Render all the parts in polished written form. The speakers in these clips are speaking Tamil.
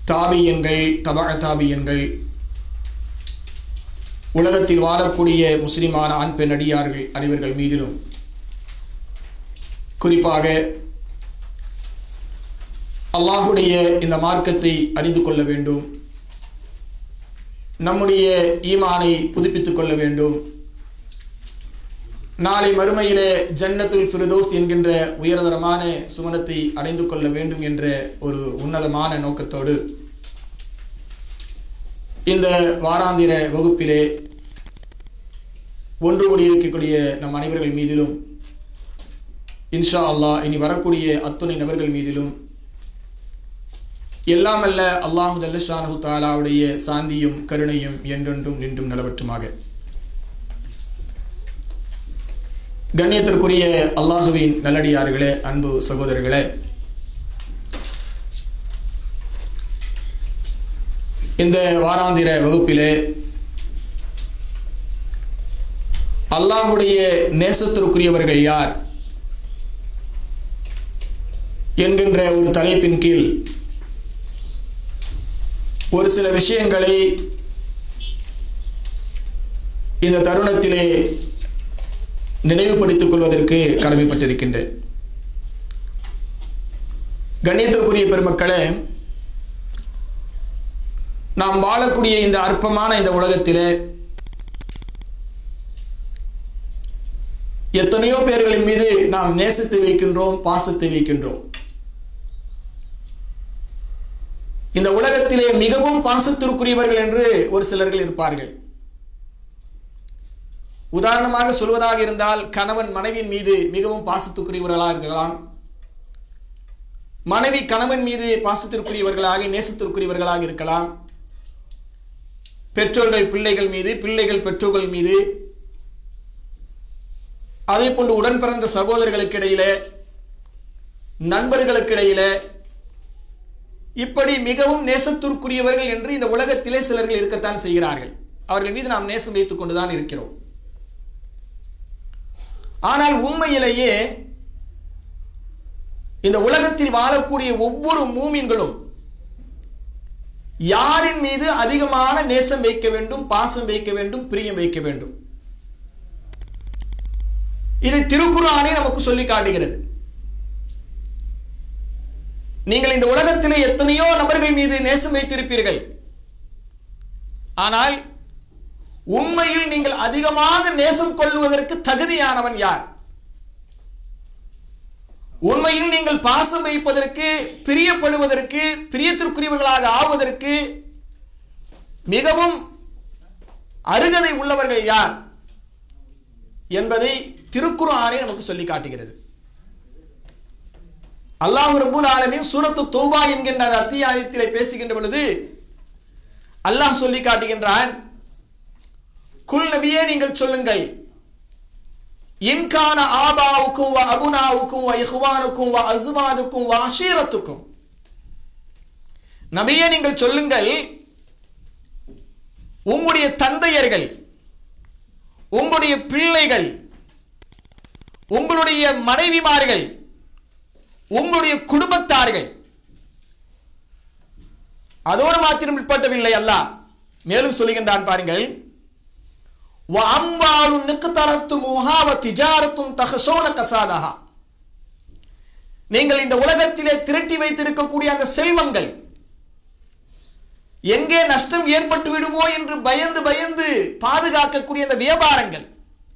தாபியன்கள், தபா தாபியன்கள், உலகத்தில் வாழக்கூடிய முஸ்லிமான ஆண் பெண் அடியார்கள் அனைவர்கள் மீதிலும், குறிப்பாக அல்லாஹுடைய இந்த மார்க்கத்தை அறிந்து கொள்ள வேண்டும், நம்முடைய ஈமானை புதுப்பித்துக் கொள்ள வேண்டும், நாளை மறுமையிலே ஜன்னத்துல் ஃபிர்தௌஸ் என்கின்ற உயர்தரமான சுவனத்தை அடைந்து கொள்ள வேண்டும் என்ற ஒரு உன்னதமான நோக்கத்தோடு இந்த வாராந்திர வகுப்பிலே ஒன்று கூடி இருக்கக்கூடிய நம் அனைவர்கள் மீதிலும், இன்ஷா அல்லாஹ் இனி வரக்கூடிய அத்துணை நபர்கள் மீதிலும் எல்லாமல்ல அல்லாஹு ஜல்ல ஷானஹு தஆலாவுடைய சாந்தியும் கருணையும் என்றென்றும் நின்றும் நிலவற்றுமாக. கண்ணியத்திற்குரிய அல்லாஹுவின் நல்லடியார்களே, அன்பு சகோதரர்களே, இந்த வாராந்திர வகுப்பிலே அல்லாஹுடைய நேசத்திற்குரியவர்கள் யார் என்கின்ற ஒரு தலைப்பின் கீழ் ஒரு சில விஷயங்களை இந்த தருணத்திலே நினைவுபடுத்திக் கொள்வதற்கு கடமைப்பட்டிருக்கின்றேன். கண்ணியத்திற்குரிய பெருமக்களே, நாம் வாழக்கூடிய இந்த அற்பமான இந்த உலகத்திலே எத்தனையோ பேர்களின் மீது நாம் நேசத்தை வைக்கின்றோம், பாசத்தை வைக்கின்றோம். இந்த உலகத்திலே மிகவும் பாசத்திற்குரியவர்கள் என்று ஒரு சிலர்கள் இருப்பார்கள். உதாரணமாக சொல்வதாக இருந்தால், கணவன் மனைவியின் மீது மிகவும் பாசத்துக்குரியவர்களாக இருக்கலாம், மனைவி கணவன் மீது பாசத்திற்குரியவர்களாக நேசத்திற்குரியவர்களாக இருக்கலாம், பெற்றோர்கள் பிள்ளைகள் மீது, பிள்ளைகள் பெற்றோர்கள் மீது, அதே போன்று உடன் பிறந்த சகோதரர்களுக்கு இடையிலே, நண்பர்களுக்கு இடையிலே, இப்படி மிகவும் நேசத்திற்குரியவர்கள் என்று இந்த உலகத்திலே சிலர்கள் இருக்கத்தான் செய்கிறார்கள். அவர்கள் மீது நாம் நேசம் வைத்துக் கொண்டுதான் இருக்கிறோம். ஆனால் உண்மையிலேயே இந்த உலகத்தில் வாழக்கூடிய ஒவ்வொரு மூமின்களும் யாரின் மீது அதிகமான நேசம் வைக்க வேண்டும், பாசம் வைக்க வேண்டும், பிரியம் வைக்க வேண்டும், இது திருக்குர்ஆனே நமக்கு சொல்லி காட்டுகிறது. நீங்கள் இந்த உலகத்திலே எத்தனையோ நபர்கள் மீது நேசம் வைத்திருப்பீர்கள். ஆனால் உண்மையில் நீங்கள் அதிகமாக நேசம் கொள்வதற்கு தகுதியானவன் யார்? உண்மையில் நீங்கள் பாசம் வைப்பதற்கு, பிரியப்படுவதற்கு, பிரியத்திற்குரியவர்களாக ஆவதற்கு மிகவும் அருகதை உள்ளவர்கள் யார் என்பதை திருக்குர்ஆனே நமக்கு சொல்லி காட்டுகிறது. அல்லாஹ் ரப்பல் ஆலமீன் சூரத்து தௌபா என்கின்ற அத்தியாயத்திலே பேசுகின்ற பொழுது அல்லாஹ் சொல்லி காட்டுகின்றான், குல் நபியே நீங்கள் சொல்லுங்கள், இன்கான ஆபாவுக்கும் வ அபுனாவுக்கும் வ இஹ்வானுக்கும் வ அஸ்வாதுக்கும் வ அஷீரத்துக்கும், நபியே நீங்கள் சொல்லுங்கள், உங்களுடைய தந்தையர்கள், உங்களுடைய பிள்ளைகள், உங்களுடைய மனைவிமார்கள், உங்களுடைய குடும்பத்தார்கள், அதோடு மாத்திரம் உட்பட்டவில்லை. அல்லாஹ் மேலும் சொல்லுகின்றான் பாருங்கள், நீங்கள் இந்த உலகத்திலே திரட்டி வைத்திருக்கக்கூடிய அந்த செல்வங்கள் எங்கே நஷ்டம் ஏற்பட்டு விடுமோ என்று பயந்து பயந்து பாதுகாக்கக்கூடிய அந்த வியாபாரங்கள்,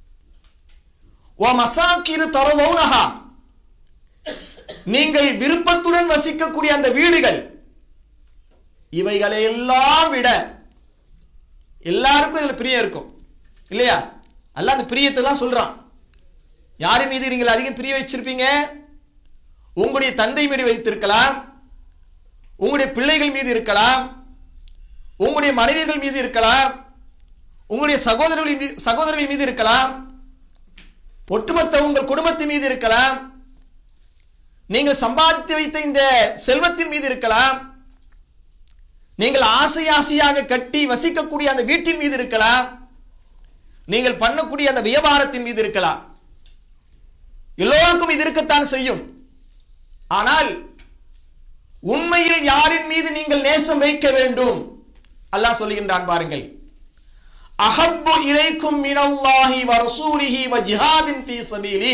நீங்கள் விருப்பத்துடன் வசிக்கக்கூடிய அந்த வீடுகள், இவைகளை எல்லாம் விட எல்லாருக்கும் இதில் பிரியம் இருக்கும் இல்லையா? அல்லாஹ் அந்த பிரியத்தெல்லாம் சொல்றான். யாரின் மீது நீங்கள் அதிகம் பிரிய வச்சிருப்பீங்க? உங்களுடைய தந்தை மீது வைத்திருக்கலாம், உங்களுடைய பிள்ளைகள் மீது இருக்கலாம், உங்களுடைய மனைவிகள் மீது இருக்கலாம், உங்களுடைய சகோதரர்கள் மீது இருக்கலாம், ஒட்டுமொத்த உங்கள் குடும்பத்தின் மீது இருக்கலாம், நீங்கள் சம்பாதித்து வைத்த இந்த செல்வத்தின் மீது இருக்கலாம், நீங்கள் ஆசை ஆசையாக கட்டி வசிக்கக்கூடிய அந்த வீட்டின் மீது இருக்கலாம், நீங்கள் பண்ணக்கூடிய அந்த வியாபாரத்தின் மீது இருக்கலாம். எல்லோருக்கும் இது இருக்கத்தான் செய்யும். ஆனால் உண்மையில் யாரின் மீது நீங்கள் நேசம் வைக்க வேண்டும்? அல்லாஹ் சொல்லுகின்றான் பாருங்கள், அஹப்பு இலைக்கும் மினல்லாஹி வ ரசூலிஹி வ ஜிஹாதின் ஃபீ ஸபீலி.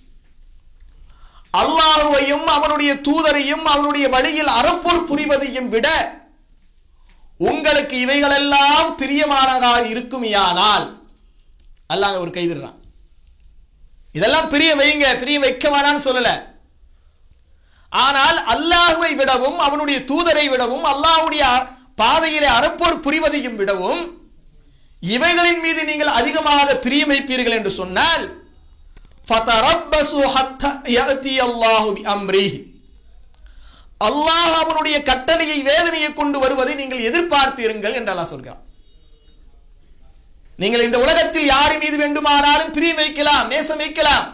அல்லாஹ்வையும் அவனுடைய தூதரையும் அவனுடைய வழியில் அறப்போர் புரிவதையும் விட உங்களுக்கு இவைகளெல்லாம் பிரியமானதாக இருக்குமையானால், அல்லாஹ் ஒரு கைதிடுறான், இதெல்லாம் பிரிய வைங்க, பிரிய வைக்க வேணான்னு சொல்லல. ஆனால் அல்லாஹ்வை விடவும் அவனுடைய தூதரை விடவும் அல்லாஹ்வுடைய பாதையிலே அறப்போர் புரிவதையும் விடவும் இவைகளின் மீது நீங்கள் அதிகமாக பிரியம் வைப்பீர்கள் என்று சொன்னால், ஃபதரப்பசு ஹத்தா யஅதி அல்லாஹு பிஅம்ரிஹி, அல்லாஹ் அவனுடைய கட்டளையை வேதனையை கொண்டு வருவதை நீங்கள் எதிர்பார்த்தீர்கள் என்று அல்லாஹ் சொல்கிறார். நீங்கள் இந்த உலகத்தில் யாரின் மீது வேண்டுமானாலும் பிரியம் வைக்கலாம், நேசம் வைக்கலாம்.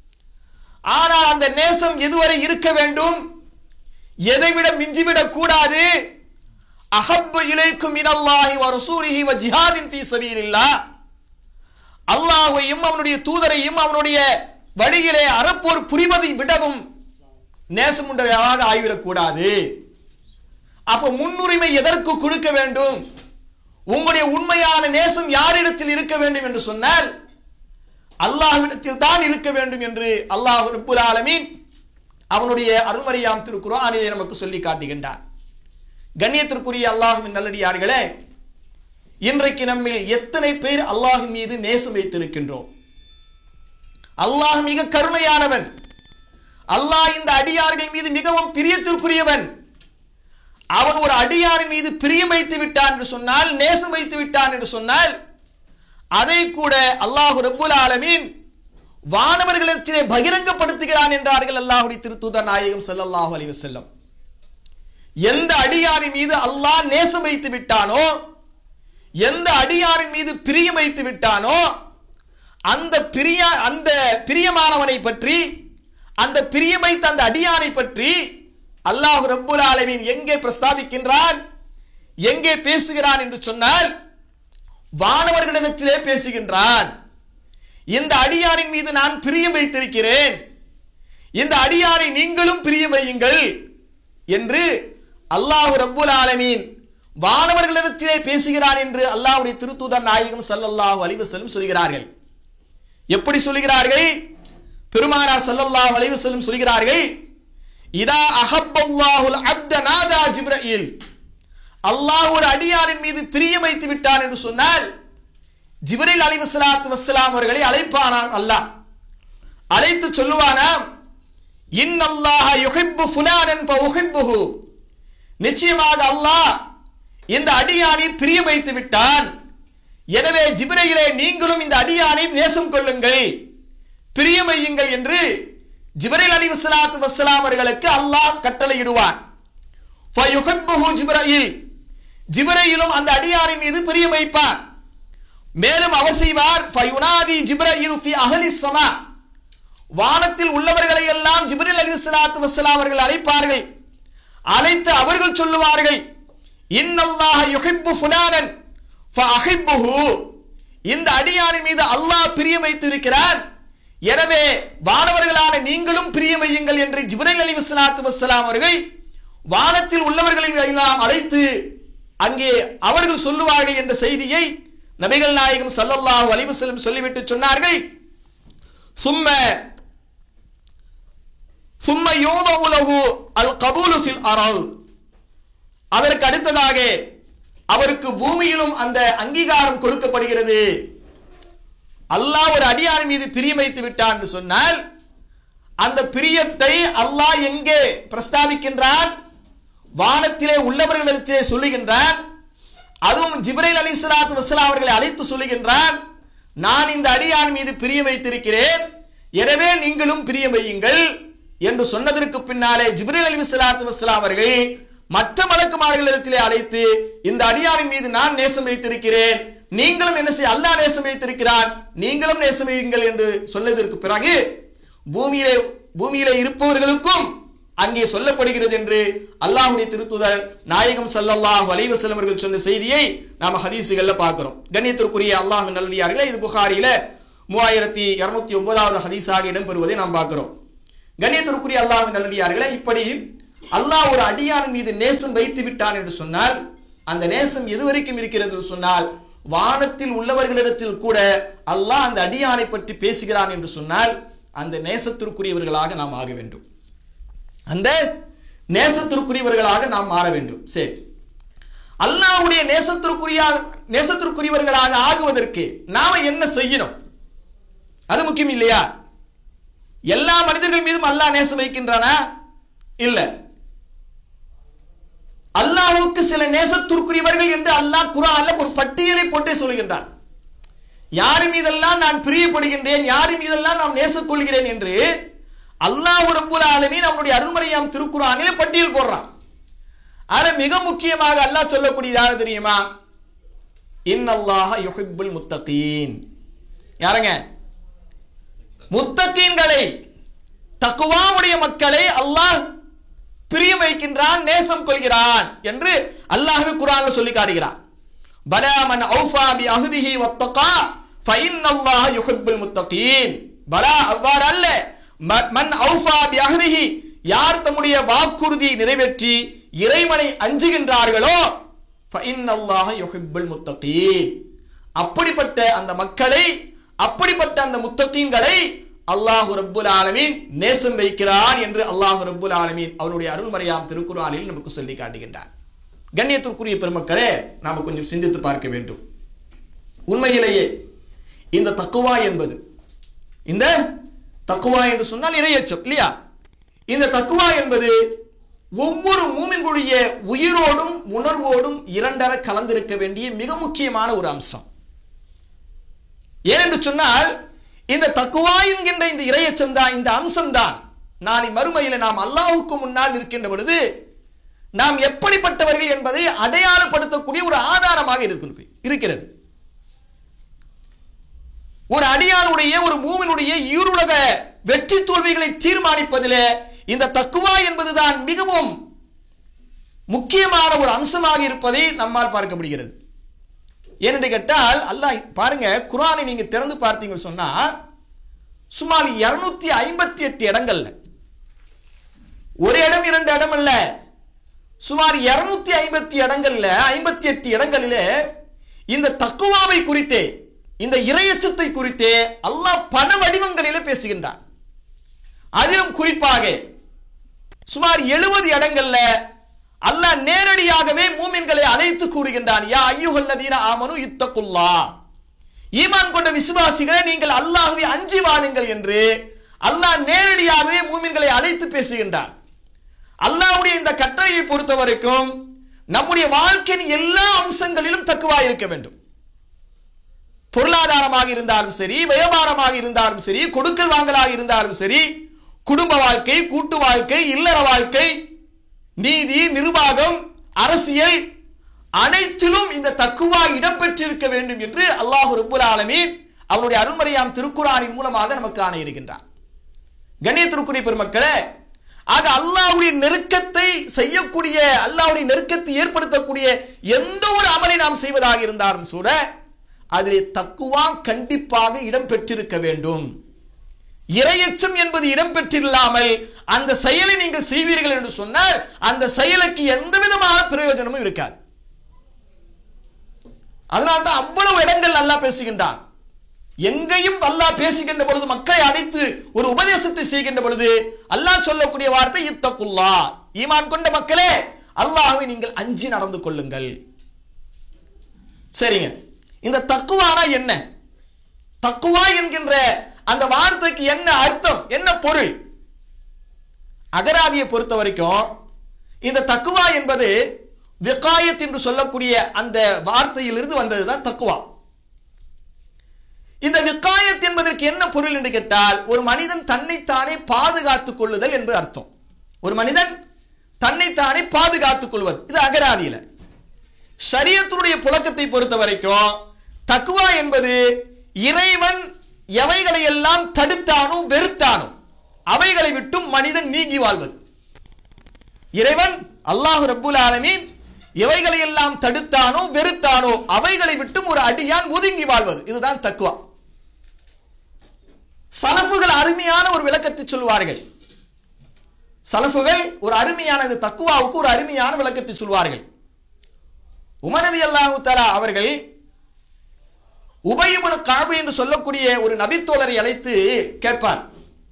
ஆனால் அந்த நேசம் எதுவரை இருக்க வேண்டும்? எதைவிட மிஞ்சிவிடக் கூடாது. அஹப்பு இலைக்கும் மினல்லாஹி வ ரசூலிஹி வ ஜிஹாதின் ஃபீ ஸபீலில்லாஹ், அல்லாஹ்வையும் அவனுடைய தூதரையும் அவனுடைய வழியிலே அறப்போர் புரிவதை விடவும் நேசம் உண்டவையாக ஆகிவிடக் கூடாது. அப்ப முன்னுரிமை எதற்கு கொடுக்க வேண்டும்? உங்களுடைய உண்மையான நேசம் யாரிடத்தில் இருக்க வேண்டும் என்று சொன்னால் அல்லாஹ்விடத்தில் தான் இருக்க வேண்டும் என்று அல்லாஹ் ரப்புல் ஆலமீன் அவனுடைய அருள்மறையாம் திருக்குர்ஆனிலே நமக்கு சொல்லி காட்டுகின்றான். கண்ணியத்திற்குரிய அல்லாஹ்வின் நல்லடியார்களே, இன்றைக்கு நம்மில் எத்தனை பேர் அல்லாஹ்வின் மீது நேசம் வைத்திருக்கின்றோம்? அல்லாஹ் மிக கருணையானவன். அல்லாஹ் இந்த அடியார்கள் மீது மிகவும் பிரியத்திற்குரியவன். அவன் ஒரு அடியாரின் மீது பிரியம் வைத்து விட்டான் என்று சொன்னால், நேசம் வைத்து விட்டான் என்று சொன்னால், அதை கூட அல்லாஹ் ரப்புல் ஆலமீன் வானவர்களிடத்திலே பகிரங்கப்படுத்துகிறான் என்றார்கள் அல்லாஹ்வுடைய திருத்தூதர் நாயகம் ஸல்லல்லாஹு அலைஹி வஸல்லம். எந்த அடியாரின் மீது அல்லாஹ் நேசம் வைத்து விட்டானோ, எந்த அடியாரின் மீது பிரியம் வைத்து விட்டானோ, அந்த பிரியமானவனை பற்றி, அந்த பிரியம் வைத்த அந்த அடியாரை பற்றி அல்லாஹ் ரப்புல் ஆலமீன் எங்கே பிரஸ்தாபிக்கின்றான், எங்கே பேசுகிறான் என்று சொன்னால் வானவர்களிடத்திலே பேசுகின்றான். இந்த அடியாரின் மீது நான் பிரியம் வைத்திருக்கிறேன், இந்த அடியாரை நீங்களும் பிரியம் வையுங்கள் என்று அல்லாஹ் ரப்புல் ஆலமீன் வானவர்களிடத்திலே பேசுகிறான் என்று அல்லாஹ்வுடைய திருத்தூதர் நாயகம் ஸல்லல்லாஹு அலைஹி வஸல்லம் சொல்கிறார்கள். எப்படி சொல்கிறார்கள்? பெருமானார் ஸல்லல்லாஹு அலைஹி வஸல்லம் சொல்கிறார்கள், இதா அஹப்பல்லாஹுல் அப்த நாதா ஜிப்ரீல், அல்லாஹ் ஒரு அடியாரின் மீது பிரியம் வைத்து விட்டான் என்று சொன்னால் ஜிப்ரீல் அலைஹிஸ்ஸலாத்து வஸ்ஸலாம் அவர்களை அழைப்பானான். அல்லாஹ் அழைத்து சொல்லுவானாம், இன்னல்லாஹ யுஹிப்பு ஃபுலானன் ஃபஉஹிப்புஹு, நிச்சயமாக அல்லாஹ் இந்த அடியானை பிரியம் வைத்து விட்டான், எனவே ஜிப்ரீலே நீங்களும் இந்த அடியானை நேசம் கொள்ளுங்கள், பிரியம் வையுங்கள் என்று ஜிப்ரீல் அலைஹிஸ்ஸலாத்து வஸ்ஸலாம் அவர்களுக்கு அல்லாஹ் கட்டளையிடுவான். ஃபயுஹிப்புஹு ஜிப்ரீல், ஜிப்ரீலும் அந்த அடியாரின் மீது பிரியம் வைப்பார். மேலும் அவர் செய்வார், ஃபயுனாதி ஜிப்ரீல் ஃபி அஹ்லிஸ் ஸமா, வானத்தில் உள்ளவர்களை எல்லாம் ஜிப்ரீல் அலைஹிஸ்ஸலாத்து வஸ்ஸலாம் அவர்கள் அழைப்பார்கள். அழைத்து அவர்கள் சொல்லுவார்கள், இன்னல்லாஹ யுஹிப்பு ஃபுலானன் ஃபஅஹிப்புஹு, இந்த அடியாரின் மீது அல்லாஹ் பிரியம் வைத்திருக்கிறான், எனவே வானவர்களான நீங்களும் பிரியம் வையுங்கள் என்று ஜிப்ரீல் அலைஹிஸ்ஸலாத்து வஸ்ஸலாம் அவர்கள் வானத்தில் உள்ளவர்களை எல்லாம் அழைத்து அங்கே அவர்கள் சொல்லுவார்கள் என்ற செய்தியை நபிகள் நாயகம் ஸல்லல்லாஹு அலைஹி வஸல்லம் சொல்லிவிட்டு சொன்னார்கள், சும்ம யூதஉ லஹு அல் கபூலு ஃபில் அர்த், அதற்கு அடுத்ததாக அவருக்கு பூமியிலும் அந்த அங்கீகாரம் கொடுக்கப்படுகிறது. அல்லாஹ் ஒரு அடியார் மீது பிரியம் வைத்து விட்டான் என்று சொன்னால் அந்த பிரியத்தை அல்லாஹ் எங்கே பிரஸ்தாபிக்கின்றான்? வானத்திலே உள்ளவர்களிடத்திலே சொல்லுகின்றான். அதுவும் ஜிப்ரீல் அலைஹிஸ்ஸலாத்து வஸ்ஸலாம் அவர்களை அழைத்து சொல்லுகின்றான், நான் இந்த அடியான் மீது பிரியம் வைத்திருக்கிறேன், எனவே நீங்களும் பிரியம் வையுங்கள் என்று சொன்னதற்கு பின்னாலே ஜிப்ரீல் அலைஹிஸ்ஸலாத்து வஸ்ஸலாம் அவர்கள் மற்ற மலக்குமார்களிடத்திலே அழைத்து இந்த அடியாரின் மீது நான் நேசம் வைத்திருக்கிறேன், நீங்களும் என்ன செய்ய, அல்லாஹ் நேசம் வைத்திருக்கிறான், நீங்களும் நேசம் வையுங்கள் என்று சொன்னதற்கு பிறகு பூமியிலே இருப்பவர்களுக்கும் அங்கே சொல்லப்படுகிறது என்று அல்லாஹ்வுடைய திருத்தூதர் நாயகம் ஸல்லல்லாஹு அலைஹி வஸல்லம் அவர்கள் சொன்ன செய்தியை நாம ஹதீஸுகள்ல பார்க்கிறோம். கண்ணியத்திற்குரிய அல்லாஹ்வின் நல்லடியார்களே, இது புகாரியில 3209வது ஹதீஸாக இடம்பெறுவதை நாம் பார்க்கிறோம். கண்ணியத்திற்குரிய அல்லாஹ்வின் நல்லடியார்களே, இப்படி அல்லாஹ் ஒரு அடியான் மீது நேசம் வைத்து விட்டான் என்று சொன்னால், அந்த நேசம் எதுவரைக்கும் இருக்கிறது என்று சொன்னால், வானத்தில் உள்ளவர்களிடத்தில் கூட அல்லாஹ் அந்த அடியானை பற்றி பேசுகிறான் என்று சொன்னால், அந்த நேசத்திற்குரியவர்களாக நாம் ஆக வேண்டும். அந்த நேசத்திற்குரியவர்களாக நாம் மாற வேண்டும். சரி, அல்லாஹ்வுடைய நேசத்திற்குரியவர்களாக ஆகுவதற்கு நாம என்ன செய்யணும்? அது முக்கியம் இல்லையா? எல்லா மனிதர்கள் மீதும் அல்லாஹ் நேசம் வைக்கின்றானா? இல்ல. அல்லாஹ்வுக்கு சில நேசத்திற்குரியவர்கள் என்று அல்லாஹ் குர்ஆன்ல ஒரு பட்டியலை போட்டே சொல்கின்றான். யார் மீதெல்லாம் நான் பிரியப்படுகின்றேன், யார் மீதெல்லாம் நான் நேசம் கொள்கிறேன் என்று அல்லாஹ் ரப்புல் ஆலமீன் நம்முடைய அருள்மறையாம் திருக்குர்ஆனிலே பட்டியல் போடுறான். ஆனா மிக முக்கியமாக அல்லாஹ் சொல்லக்கூடியது யாரு தெரியுமா? இன்னல்லாஹ யுஹிப்புல் முத்தகீன். யாருங்க? முத்தகீன்களை, தக்வாவுடைய மக்களை அல்லாஹ் பிரியம் வைக்கின்றான், நேசம் கொள்கிறான் என்று அல்லாஹ்வே குர்ஆன்ல சொல்லி காட்டுகிறான். பலா மன் அவ்ஃபா பி அஹ்திஹி வத்தகா ஃபஇன்னல்லாஹ யுஹிப்புல் முத்தகீன். பலா, அவ்வாறு அல்ல. மன் அவ்ஃபா பி அஹ்திஹி, யார் தம்முடைய வாக்குறுதியை நிறைவேற்றி இறைவனை அஞ்சுகின்றார்களோ ஃபஇன்னல்லாஹ யுஹிப்புல் முத்தகீன். அப்படிப்பட்ட அந்த மக்களை, அப்படிப்பட்ட அந்த முத்தகீன்களை அல்லாஹ் ரப்புல் ஆலமீன் நேசம் வைக்கிறான் என்று அல்லாஹ் ரப்புல் ஆலமீன் அவனுடைய அருள்மறையாம் திருக்குர்ஆனில் நமக்கு சொல்லி காட்டுகின்றான். கண்ணியத்திற்குரிய பெருமக்களே, நாம கொஞ்சம் சிந்தித்து பார்க்க வேண்டும். உண்மையிலேயே இந்த தக்வா என்பது, இந்த தக்வா என்று சொன்னால் இறையச்சம் இல்லையா? இந்த தக்வா என்பது ஒவ்வொரு மூமின்களுடைய உயிரோடும் உணர்வோடும் இரண்டர கலந்திருக்க வேண்டிய மிக முக்கியமான ஒரு அம்சம். ஏனென்று சொன்னால், இந்த தக்வா என்கின்ற இந்த இறையச்சம் தான், இந்த அம்சம் தான் நாளை மறுமையில நாம் அல்லாஹ்வுக்கு முன்னால் இருக்கின்ற பொழுது நாம் எப்படிப்பட்டவர்கள் என்பதை அடையாளப்படுத்தக்கூடிய ஒரு ஆதாரமாக இருக்கிறது. ஒரு அடியானுடைய, ஒரு மூமினுடைய ஈருலக வெற்றி தோல்விகளை தீர்மானிப்பதிலே இந்த தக்வா என்பதுதான் மிகவும் முக்கியமான ஒரு அம்சமாக இருப்பதை நம்மால் பார்க்க முடிகிறது. ஏனென்று கேட்டால், அல்லாஹ் பாருங்க, குர்ஆனை நீங்க திறந்து பார்த்தீங்கன்னு சொன்னா சுமார் 258 இடங்கள்ல, ஒரு இடம் இரண்டு இடம் அல்ல, சுமார் 250 இடங்கள்ல, 58 இடங்களிலே இந்த தக்வாவை குறித்தே, இந்த இறையச்சத்தை குறித்தே அல்லாஹ் பல வடிவங்களிலே பேசுகின்றான். அதிலும் குறிப்பாக சுமார் 70 இடங்கள்ல அல்லாஹ் நேரடியாகவே மூமின்களை அழைத்து கூறுகின்றான். யா அய்யுஹல்லதீன ஆமனு இத்தகுல்லாஹ், ஈமான் கொண்ட விசுவாசிகளே நீங்கள் அல்லாஹ்வை அஞ்சி வாழுங்கள் என்று அல்லாஹ் நேரடியாகவே மூமின்களை அழைத்து பேசுகின்றான். அல்லாஹ்வுடைய இந்த கட்டளையை பொறுத்த வரைக்கும் நம்முடைய வாழ்க்கையின் எல்லா அம்சங்களிலும் தக்வா இருக்க வேண்டும். பொருளாதாரமாக இருந்தாலும் சரி, வியாபாரமாக இருந்தாலும் சரி, கொடுக்கல் வாங்கலாக இருந்தாலும் சரி, குடும்ப வாழ்க்கை, கூட்டு வாழ்க்கை, இல்லற வாழ்க்கை, நீதி, நிர்வாகம், அரசியல், அனைத்திலும் இந்த தக்வா இடம்பெற்றிருக்க வேண்டும் என்று அல்லாஹ் ரப்புல் ஆலமீன் அவனுடைய அருள்மறையாம் திருக்குர்ஆனின் மூலமாக நமக்கு ஆணை இருக்கின்றான். கண்ணியத்திற்குரிய பெருமக்களே, ஆக அல்லாஹ்வுடைய நெருக்கத்தை செய்யக்கூடிய, அல்லாஹ்வுடைய நெருக்கத்தை ஏற்படுத்தக்கூடிய எந்த ஒரு அமலை நாம் செய்வதாக இருந்தாலும் கூட அதிலே தக்வா கண்டிப்பாக இடம்பெற்றிருக்க வேண்டும். இறையச்சம் என்பது இடம்பெற்றில்லாமல் அந்த செயலை நீங்கள் செய்வீர்கள் என்று சொன்னால் அந்த செயலுக்கு எந்த விதமான பிரயோஜனமும் இருக்காது. அதனால்தான் அவ்வளவு இடங்கள் அல்லாஹ் பேசுகின்றான். எங்கேயும் அல்லாஹ் பேசுகின்ற பொழுது, மக்களை அழைத்து ஒரு உபதேசத்தை செய்கின்ற பொழுது அல்லாஹ் சொல்லக்கூடிய வார்த்தை இத்தகுல்லாஹ், ஈமான் கொண்ட மக்களே அல்லாஹ்வை நீங்கள் அஞ்சி நடந்து கொள்ளுங்கள். சரிங்க, இந்த தக்வானா என்ன? தக்வா என்கின்ற அந்த வார்த்தைக்கு என்ன அர்த்தம், என்ன பொருள்? அகராதியை பொறுத்த வரைக்கும் இந்த தக்வா என்பது விகாயத் என்று சொல்லக்கூடிய அந்த வார்த்தையிலிருந்து வந்ததுதான் தக்வா. இந்த விகாயத் என்பதற்கு என்ன பொருள் என்று கேட்டால், ஒரு மனிதன் தன்னைத்தானே பாதுகாத்துக் கொள்ளுதல் என்று அர்த்தம். ஒரு மனிதன் தன்னைத்தானே பாதுகாத்துக் கொள்வது, இது அகராதியில. ஷரியத்துடைய புழக்கத்தை பொறுத்த வரைக்கும் தக்வா என்பது இறைவன் எவைகளை எல்லாம் தடுத்தானோ வெறுத்தானோ அவைகளை விட்டும் மனிதன் நீங்கி வாழ்வது. இறைவன் அல்லாஹ் ரப்புல் ஆலமீன் எவைகளை எல்லாம் தடுத்தானோ வெறுத்தானோ அவைகளை விட்டும் ஒரு அடியான் ஒதுங்கி வாழ்வது, இதுதான் தக்வா. சலஃபுகள் அருமையான ஒரு விளக்கத்தை சொல்வார்கள். சலஃபுகள் ஒரு அருமையான தக்குவாவுக்கு ஒரு அருமையான விளக்கத்தை சொல்வார்கள். உமர் ரலியல்லாஹு தஆலா அவர்கள் உபய் இப்னு கஅப் என்று சொல்லக்கூடிய ஒரு நபித்தோழரை அழைத்து கேட்பார்.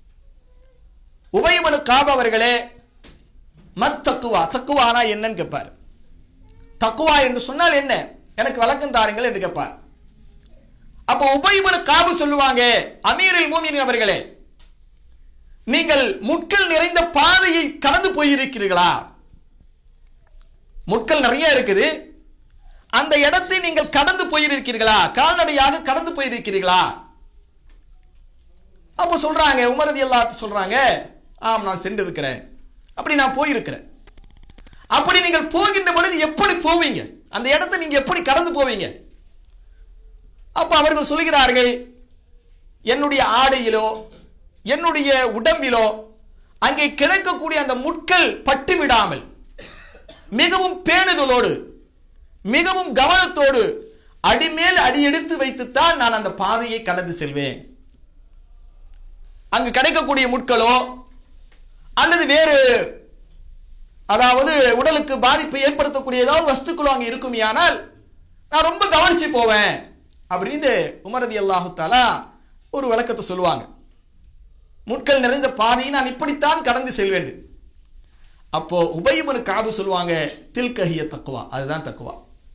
உபய் இப்னு கஅப் அவர்களே, மத் தக்குவா, தக்குவானா என்னன்னு கேட்பார். தக்குவா என்று சொன்னால் என்ன, எனக்கு விளக்கம் தாருங்கள் என்று கேட்பார். அப்போ உபய் இப்னு கஅப் சொல்லுவாங்க, அமீருல் மூமினீன் அவர்களே, நீங்கள் முட்கள் நிறைந்த பாதையை கடந்து போயிருக்கிறீர்களா? முட்கள் நிறைய இருக்குது, அந்த இடத்தை நீங்கள் கடந்து போயிருக்கிறீர்களா? கால்நடையாக கடந்து போயிருக்கிறீர்களா? அப்போ சொல்றாங்க, உமர் ரலியல்லாஹு சொல்றாங்க, ஆம் நான் சென்று இருக்கிறேன், அப்படி நான் போயிருக்கிறேன். அப்படி நீங்கள் போகின்ற பொழுது எப்படி போவீங்க, அந்த இடத்தை நீங்க எப்படி கடந்து போவீங்க? அப்ப அவர்கள் சொல்கிறார்கள், என்னுடைய ஆடையிலோ என்னுடைய உடம்பிலோ அங்கே கிடைக்கக்கூடிய அந்த முட்கள் பட்டு விடாமல் மிகவும் பேணுதலோடு மிகவும் கவனத்தோடு அடிமேல் அடி எடுத்து வைத்துத்தான் நான் அந்த பாதையை கடந்து செல்வேன். அங்கு கிடைக்கக்கூடிய முட்களோ அல்லது வேறு அதாவது உடலுக்கு பாதிப்பை ஏற்படுத்தக்கூடிய ஏதாவது வஸ்துக்களோ அங்கே இருக்குமையானால் நான் ரொம்ப கவனிச்சு போவேன் அப்படின்னு உமர் ரலியல்லாஹு தஆலா ஒரு விளக்கத்தை சொல்லுவாங்க. முட்கள் நிறைந்த பாதையை நான் இப்படித்தான் கடந்து செல்வேன். அப்போ உபய் இப்னு கஅப் சொல்லுவாங்க, தில்கஹிய தக்வா, அதுதான் தக்வா.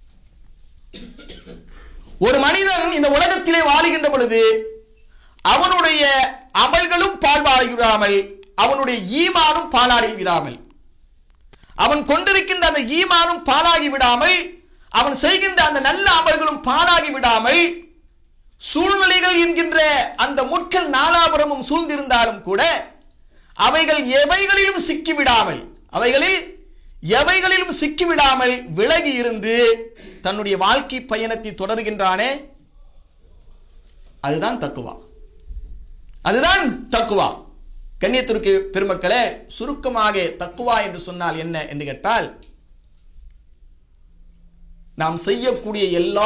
ஒரு மனிதன் இந்த உலகத்திலே வாழுகின்ற பொழுது அவனுடைய அமல்களும் பாழ்வாகி விடாமல், அவனுடைய ஈமானும் பாழாகி விடாமல், அவன் கொண்டிருக்கின்ற அந்த ஈமானும் பாழாகி விடாமல், அவன் செய்கின்ற அந்த நல்ல அமல்களும் பாழாகி விடாமல், சூழ்நிலைகள் என்கின்ற அந்த முட்கள் நாலாபுரமும் சூழ்ந்திருந்தாலும் கூட அவைகள் எவைகளிலும் சிக்கிவிடாமல், அவைகளில் எவைகளிலும் சிக்கிவிடாமல் விலகி இருந்து தன்னுடைய வாழ்க்கை பயணத்தை தொடர்கின்றானே, அதுதான் தக்குவா, அதுதான் தக்குவா. கண்ணியத்திற்கு பெருமக்களே, சுருக்கமாக தக்குவா என்று சொன்னால் என்ன என்று கேட்டால், நாம் செய்யக்கூடிய எல்லா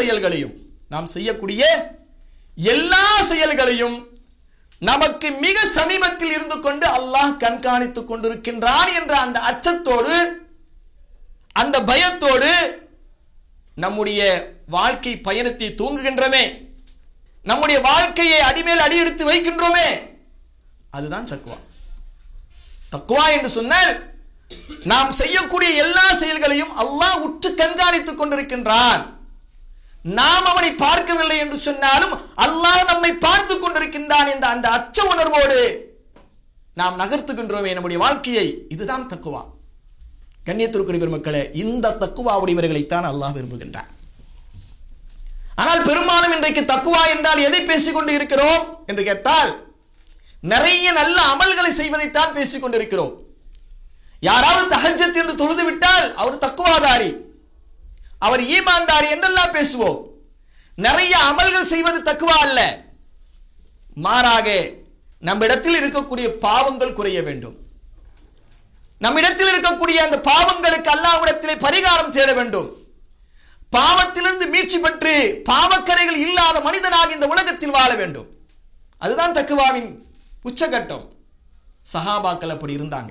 செயல்களையும் நமக்கு மிக சமீபத்தில் இருந்து கொண்டு அல்லாஹ் கண்காணித்துக் கொண்டிருக்கின்றான் என்ற அந்த அச்சத்தோடு அந்த பயத்தோடு நம்முடைய வாழ்க்கை பயணத்தை தூங்குகின்றோமே, நம்முடைய வாழ்க்கையை அடிமேல் அடி எடுத்து வைக்கின்றோமே, அதுதான் தக்குவா. தக்குவா என்று சொன்னால் நாம் செய்யக்கூடிய எல்லா செயல்களையும் அல்லாஹ் உற்று கண்காணித்துக் கொண்டிருக்கின்றான். நாம் அவனை பார்க்கவில்லை என்று சொன்னாலும் அல்லாஹ் நம்மை பார்த்து கொண்டிருக்கின்றான் என்ற அந்த அச்ச உணர்வோடு நாம் நகர்த்துகின்றோமே நம்முடைய வாழ்க்கையை, இதுதான் தக்குவா. கண்ணியத்திற்குரிய பெருமக்களே, இந்த தக்குவாவுடையவர்களைத்தான் அல்லாஹ் விரும்புகின்றான். ஆனால் பெரும்பாலும் இன்றைக்கு தக்குவா என்றால் எதை பேசிக்கொண்டு இருக்கிறோம் என்று கேட்டால், நிறைய நல்ல அமல்களை செய்வதைத்தான் பேசிக் கொண்டிருக்கிறோம். யாராவது தஹஜ்ஜத் என்று தொழுது விட்டால் அவர் தக்குவாதாரி, அவர் ஈமான்தாரி என்றெல்லாம் பேசுவோம். நிறைய அமல்கள் செய்வது தக்குவா அல்ல, மாறாக நம்மிடத்தில் இருக்கக்கூடிய பாவங்கள் குறைய வேண்டும், நம்மிடத்தில் இருக்கக்கூடிய அந்த பாவங்களுக்கு அல்லாஹ்விடத்திலே பரிகாரம் தேட வேண்டும், பாவத்திலிருந்து மீட்சி பெற்று பாவக்கரைகள் இல்லாத மனிதனாக இந்த உலகத்தில் வாழ வேண்டும். அதுதான் தக்குவாவின் உச்சகட்டம். சஹாபாக்கள் அப்படி இருந்தாங்க,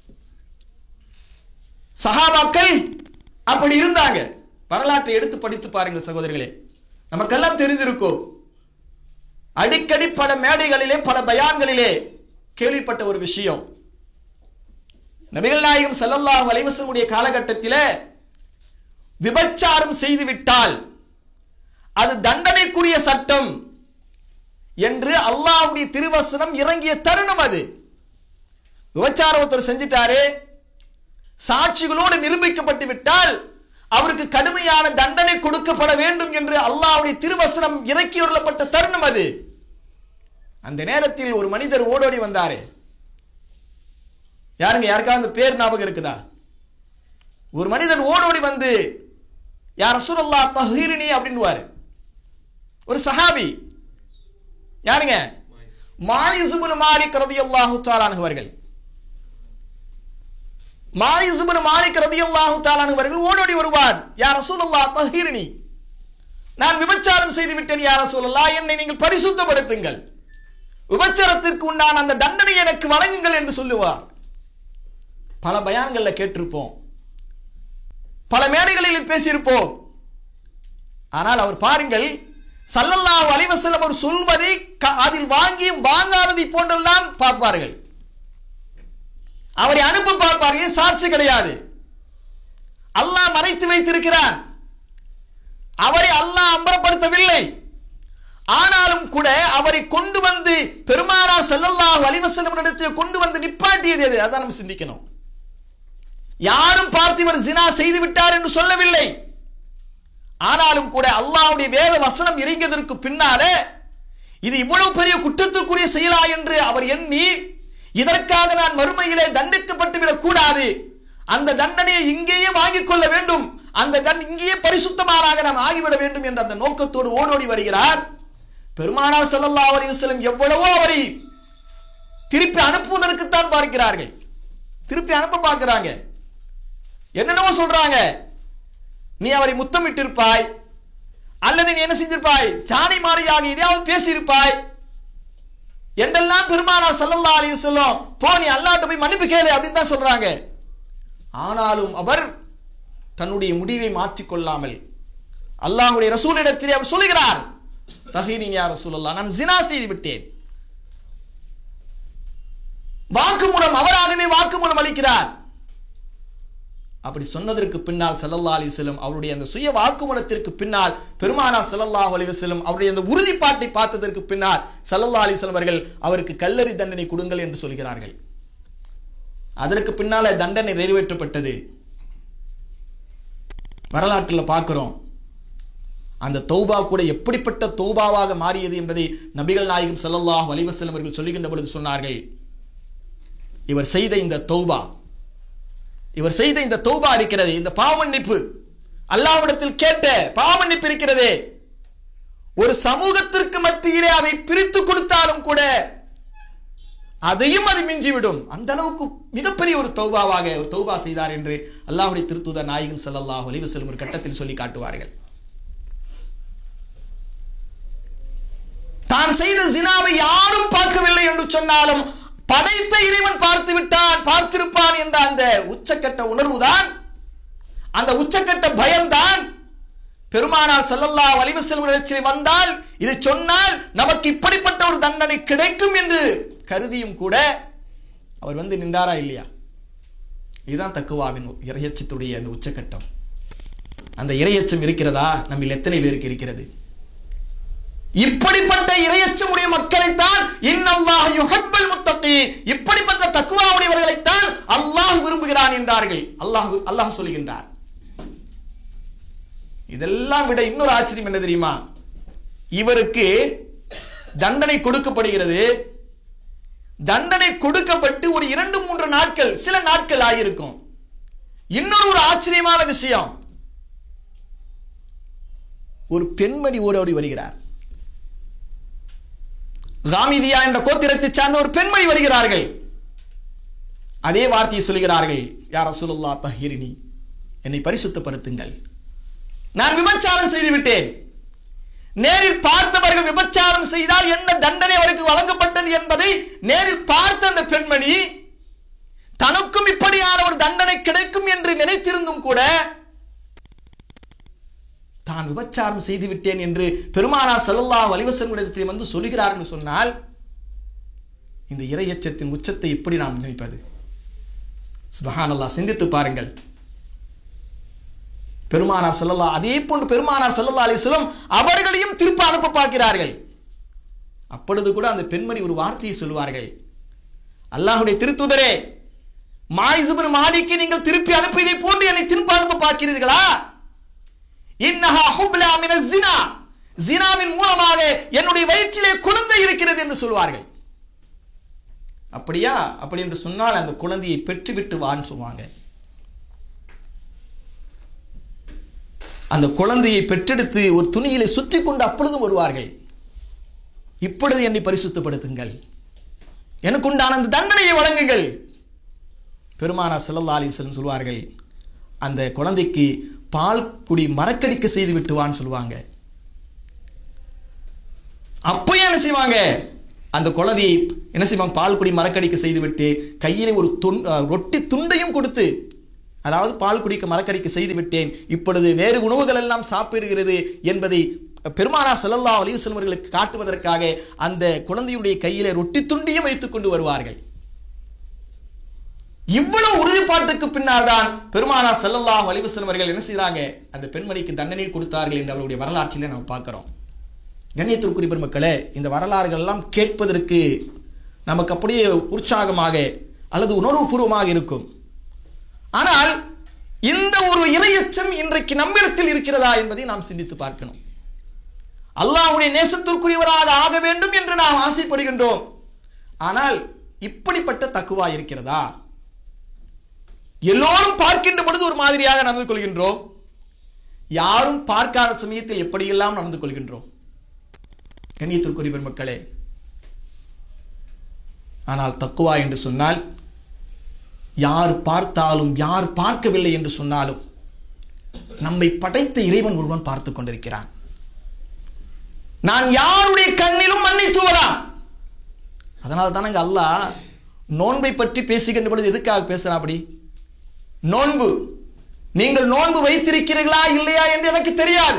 சஹாபாக்கள் அப்படி இருந்தாங்க. வரலாற்றை எடுத்து படித்து பாருங்கள் சகோதரர்களே, நமக்கெல்லாம் தெரிந்திருக்கும். அடிக்கடி பல மேடைகளிலே பல பயான்களிலே கேள்விப்பட்ட ஒரு விஷயம், நபிகள் நாயகம் ஸல்லல்லாஹு அலைஹி வஸல்லம் காலகட்டத்திலே விபச்சாரம் செய்துவிட்டால் அது தண்டனைக்குரிய சட்டம் என்று அல்லாஹ்வுடைய திருவசனம் இறங்கிய தருணம் அது. விபச்சாரம் ஒருத்தர் செஞ்சிட்டாரு, சாட்சிகளோடு நிரூபிக்கப்பட்டு விட்டால் அவருக்கு கடுமையான தண்டனை கொடுக்கப்பட வேண்டும் என்று அல்லாஹ்வுடைய திருவசனம் இறக்கி வரப்பட்ட தருணம் அது. அந்த நேரத்தில் ஒரு மனிதர் ஓடோடி வந்தாரு. யாருங்க, யாருக்காவது பேர் ஞாபகம் இருக்குதா? ஒரு மனிதர் ஓடோடி வந்து யா ரசூலல்லாஹ் தஹீரினி அப்படின்னுவாரு. ஒரு சஹாபி, யாருங்க? மாயிஸ் இப்னு மாலிக் ரலியல்லாஹு தஆலா அன்ஹு அவர்கள். மாயிஸ் இப்னு மாலிக் ரலியல்லாஹு தஆலா அன்ஹு அவர்கள் ஓடோடி வருவார். யா ரசூலல்லாஹ் தஹீரினி, நான் விபச்சாரம் செய்து விட்டேன் யா ரசூலல்லாஹ், என்னை நீங்கள் பரிசுத்தப்படுத்துங்கள், விபச்சாரத்திற்கு உண்டான அந்த தண்டனை எனக்கு வழங்குங்கள் என்று சொல்லுவார். பல பயான்களில் கேட்டிருப்போம், பல மேடைகளில் பேசியிருப்போம். ஆனால் அவர் பாருங்கள், ஸல்லல்லாஹு அலைஹி வஸல்லம் அவர் சொல்வதை அதில் வாங்கியும் வாங்காததை போன்றெல்லாம் பார்ப்பார்கள். அவரை அனுப்ப பார்ப்பார்கள். சாட்சி கிடையாது, அல்லாஹ் மறைத்து வைத்திருக்கிறார். அவரை அல்லாஹ் அம்பலப்படுத்தவில்லை. ஆனாலும் கூட அவரை கொண்டு வந்து பெருமானார் ஸல்லல்லாஹு அலைஹி வஸல்லம் இடத்தில் கொண்டு வந்து நிப்பாட்டியது எது? அதான் நம்ம சிந்திக்கணும். யாரும் பார்த்து இவர் ஜினா செய்து விட்டார் என்று சொல்லவில்லை. ஆனாலும் கூட அல்லாஹ்வுடைய வேத வசனம் இறங்கியதற்கு பின்னாலே இது இவ்வளவு பெரிய குற்றத்திற்குரிய செயலா என்று அவர் எண்ணி, இதற்காக நான் மறுமையிலே தண்டிக்கப்பட்டு விடக் கூடாது, அந்த தண்டனையை இங்கேயே வாங்கிக் கொள்ள வேண்டும், அந்த இங்கேயே பரிசுத்தமானாக நாம் ஆகிவிட வேண்டும் என்ற அந்த நோக்கத்தோடு ஓடோடி வருகிறார். பெருமானார் ஸல்லல்லாஹு அலைஹி வஸல்லம் எவ்வளவோ அவரை திருப்பி அனுப்புவதற்குத்தான் பார்க்கிறார்கள், திருப்பி அனுப்ப பார்க்கிறாங்க. என்னென்னவோ சொல்றாங்க, நீ அவரை முத்தமிட்டிருப்பாய், அல்லது நீ என்ன செஞ்சிருப்பாய், சாணி மாறியாக எதையாவது பேசியிருப்பாய் என்றெல்லாம் பெருமானார் ஸல்லல்லாஹு அலைஹி வஸல்லம் போ நீ அல்லாஹ்ட்ட போய் மன்னிப்பு கேளு அப்படின்னு தான் சொல்றாங்க. ஆனாலும் அவர் தன்னுடைய முடிவை மாற்றிக்கொள்ளாமல் அல்லாஹ்வுடைய ரசூலிடத்திலே அவர் சொல்கிறார், தஹீரின் யா ரசூலல்லாஹ், நான் ஜினா செய்து விட்டேன். வாக்குமூலம், அவராகவே வாக்குமூலம் அளிக்கிறார். அப்படி சொன்னதற்கு பின்னால் ஸல்லல்லாஹு அலைஹி வஸல்லம் அவருடைய அந்த சுய வாக்குமூலத்திற்கு பின்னால் பெருமானார் ஸல்லல்லாஹு அலைஹி வஸல்லம் அவருடைய அந்த உறுதிப்பாட்டை பார்த்ததற்கு பின்னால் ஸல்லல்லாஹு அலைஹி வஸல்லம் அவர்கள் அவருக்கு கல்லறி தண்டனை கொடுங்கள் என்று சொல்கிறார்கள். அதற்கு பின்னால தண்டனை நிறைவேற்றப்பட்டது. வரலாற்றில் பார்க்கிறோம். அந்த தௌபா கூட எப்படிப்பட்ட தௌபாவாக மாறியது என்பதை நபிகள் நாயகம் ஸல்லல்லாஹு அலைஹி வஸல்லம் அவர்கள் சொல்லுகின்ற பொழுது சொன்னார்கள், இவர் செய்த இந்த தௌபா இருக்கிறது, இந்த பாவமன்னிப்பு, அல்லாஹ்விடத்தில் கேட்ட பாவமன்னிப்பு இருக்கிறதே, ஒரு சமூகத்திற்கு மத்தியிலே அதை பிரித்து கொடுத்தாலும் கூட அதையும் அது மிஞ்சிவிடும். அந்த அளவுக்கு மிகப்பெரிய ஒரு தௌபாவாக ஒரு தௌபா செய்தார் என்று அல்லாஹ்வுடைய திருத்தூதர் நாயகம் ஸல்லல்லாஹு அலைஹி வஸல்லம் ஒரு கட்டத்தில் சொல்லி காட்டுவார்கள். தான் செய்த ஜினாவை யாரும் பார்க்கவில்லை என்று சொன்னாலும் படைத்த இறைவன் பார்த்திருப்பான் என்ற அந்த உச்சக்கட்ட உணர்வுதான், அந்த உச்சக்கட்ட பயம்தான் பெருமானார் ஸல்லல்லாஹு அலைஹி வஸல்லம் இடத்தில் வந்தால் இது சொன்னால் நமக்கு இப்படிப்பட்ட ஒரு தண்டனை கிடைக்கும் என்று கருதியும் கூட அவர் வந்து நின்றாரா இல்லையா? இதுதான் தக்குவாவின் இறையச்சத்துடைய அந்த உச்சக்கட்டம். அந்த இறையச்சம் இருக்கிறதா? நம்மில் எத்தனை பேருக்கு இருக்கிறது? இப்படிப்பட்ட இறையச்சமுடைய மக்களைத்தான் இன்னல்லாஹ் யுஹிப்புல் முத்தகீன், இப்படிப்பட்ட தக்வாவுடையவர்களைத்தான் அல்லாஹ் விரும்புகிறான் என்றார்கள். அல்லாஹ் சொல்லுகின்றார். இதெல்லாம் விட இன்னொரு ஆச்சரியம் என்ன தெரியுமா? இவருக்கு தண்டனை கொடுக்கப்படுகிறது. தண்டனை கொடுக்கப்பட்டு ஒரு 2-3 நாட்கள், சில நாட்கள் ஆகியிருக்கும். இன்னொரு ஒரு ஆச்சரியமான விஷயம், ஒரு பெண்மணி ஓடோடி வருகிறார். காமிதியா என்ற கோத்திரத்தை சார்ந்த ஒரு பெண்மணி வருகிறார்கள். அதே வார்த்தையை சொல்கிறார்கள், யா ரசூலுல்லாஹ் தஹீரினி, என்னை பரிசுத்தப்படுத்துங்கள், நான் விபச்சாரம் செய்து விட்டேன். நேரில் பார்த்தவர்கள் விபச்சாரம் செய்தால் என்ன தண்டனை அவருக்கு வழங்கப்பட்டது என்பதை நேரில் பார்த்த அந்த பெண்மணி தனக்கும் இப்படியான ஒரு தண்டனை கிடைக்கும் என்று நினைத்திருந்தும் கூட தான் விபச்சாரம் செய்து விட்டேன் என்று பெருமானார் ஸல்லல்லாஹு அலைஹி வஸல்லம் இடத்தில் வந்து சொல்கிறார் என்று சொன்னால் இந்த இறையச்சத்தின் உச்சத்தை எப்படி நாம் நினைப்பது? சுப்ஹானல்லாஹ், சிந்தித்து பாருங்கள். பெருமானார் ஸல்லல்லாஹு, அதே போன்று பெருமானார் ஸல்லல்லாஹு அலைஹி வஸல்லம் அவர்களையும் திருப்பி அனுப்ப பார்க்கிறார்கள். அப்பொழுது கூட அந்த பெண்மணி ஒரு வார்த்தையை சொல்வார்கள், அல்லாஹ்வுடைய திருத்தூதரே, மாயிஸ் இப்னு மாலிக்கை நீங்கள் திருப்பி அனுப்பியதை போன்று என்னை திருப்பி அனுப்ப பார்க்கிறீர்களா? இன்னஹா ஹுப்லா மினஸ் ஜினா, ஜினாவின் மூலமாக என்னுடைய வயிற்றிலே குழந்தை இருக்கிறது என்று சொல்வார்கள். அப்படியா? அப்படி என்று சொன்னால் அந்த குழந்தையை பெற்றுவிட்டு வான்னு சொல்லுவாங்க. அந்த குழந்தையை பெற்றெடுத்து ஒரு துணியிலே சுற்றி கொண்டு அப்பொழுதும் வருவார்கள், இப்பொழுது என்னை பரிசுத்தப்படுத்துங்கள், எனக்கு உண்டான அந்த தண்டனையை வழங்குங்கள். பெருமானார் ஸல்லல்லாஹு அலைஹி வஸல்லம் சொல்வார்கள், அந்த குழந்தைக்கு பால் குடி மரக்கடிக்க செய்து விட்டுவான்னு சொல்லுவாங்க. அப்போ என்ன செய்வாங்க? அந்த குழந்தையை என்ன செய்வாங்க, பால் குடி மரக்கடிக்க செய்துவிட்டு கையிலே ஒரு ரொட்டி துண்டையும் கொடுத்து, அதாவது பால் குடிக்க மரக்கடிக்க செய்து விட்டேன், இப்பொழுது வேறு உணவுகள் எல்லாம் சாப்பிடுகிறது என்பதை பெருமானார் ஸல்லல்லாஹு அலைஹி வஸல்லம் அவர்களுக்கு காட்டுவதற்காக அந்த குழந்தையுடைய கையிலே ரொட்டி துண்டையும் வைத்துக் கொண்டு வருவார்கள். இவ்வளவு உறுதிப்பாட்டுக்கு பின்னால் தான் பெருமானார் ஸல்லல்லாஹு அலைஹி வஸல்லம் அவர்கள் என்ன செய்றாங்க, அந்த பெண்மணிக்கு தண்டனை கொடுத்தார்கள் என்று அவருடைய வரலாற்றிலே நாம் பார்க்கிறோம். கண்ணியத்திற்குரிய பெருமக்களே, இந்த வரலாறுகள் எல்லாம் கேட்பதற்கு நமக்கு அப்படியே உற்சாகமாக அல்லது உணர்வுபூர்வமாக இருக்கும். ஆனால் இந்த ஒரு இறையச்சம் இன்றைக்கு நம்மிடத்தில் இருக்கிறதா என்பதை நாம் சிந்தித்து பார்க்கணும். அல்லாஹ்வுடைய நேசத்திற்குரியவராக ஆக வேண்டும் என்று நாம் ஆசைப்படுகின்றோம். ஆனால் இப்படிப்பட்ட தக்குவா இருக்கிறதா? எல்லோரும் பார்க்கின்ற பொழுது ஒரு மாதிரியாக நடந்து கொள்கின்றோம், யாரும் பார்க்காத சமயத்தில் எப்படியெல்லாம் நடந்து கொள்கின்றோம் கண்ணியத்திற்குரிய பெருமக்களே. ஆனால் தக்குவா என்று சொன்னால் யார் பார்த்தாலும் யார் பார்க்கவில்லை என்று சொன்னாலும் நம்மை படைத்த இறைவன் ஒருவன் பார்த்து கொண்டிருக்கிறான். நான் யாருடைய கண்ணிலும் மண்ணை தூவலாம். அதனால தானங்க அல்லாஹ் நோன்பை பற்றி பேசுகின்ற பொழுது எதுக்காக பேசுறான்? அப்படி நோன்பு, நீங்கள் நோன்பு வைத்திருக்கிறீர்களா இல்லையா என்று எனக்கு தெரியாது.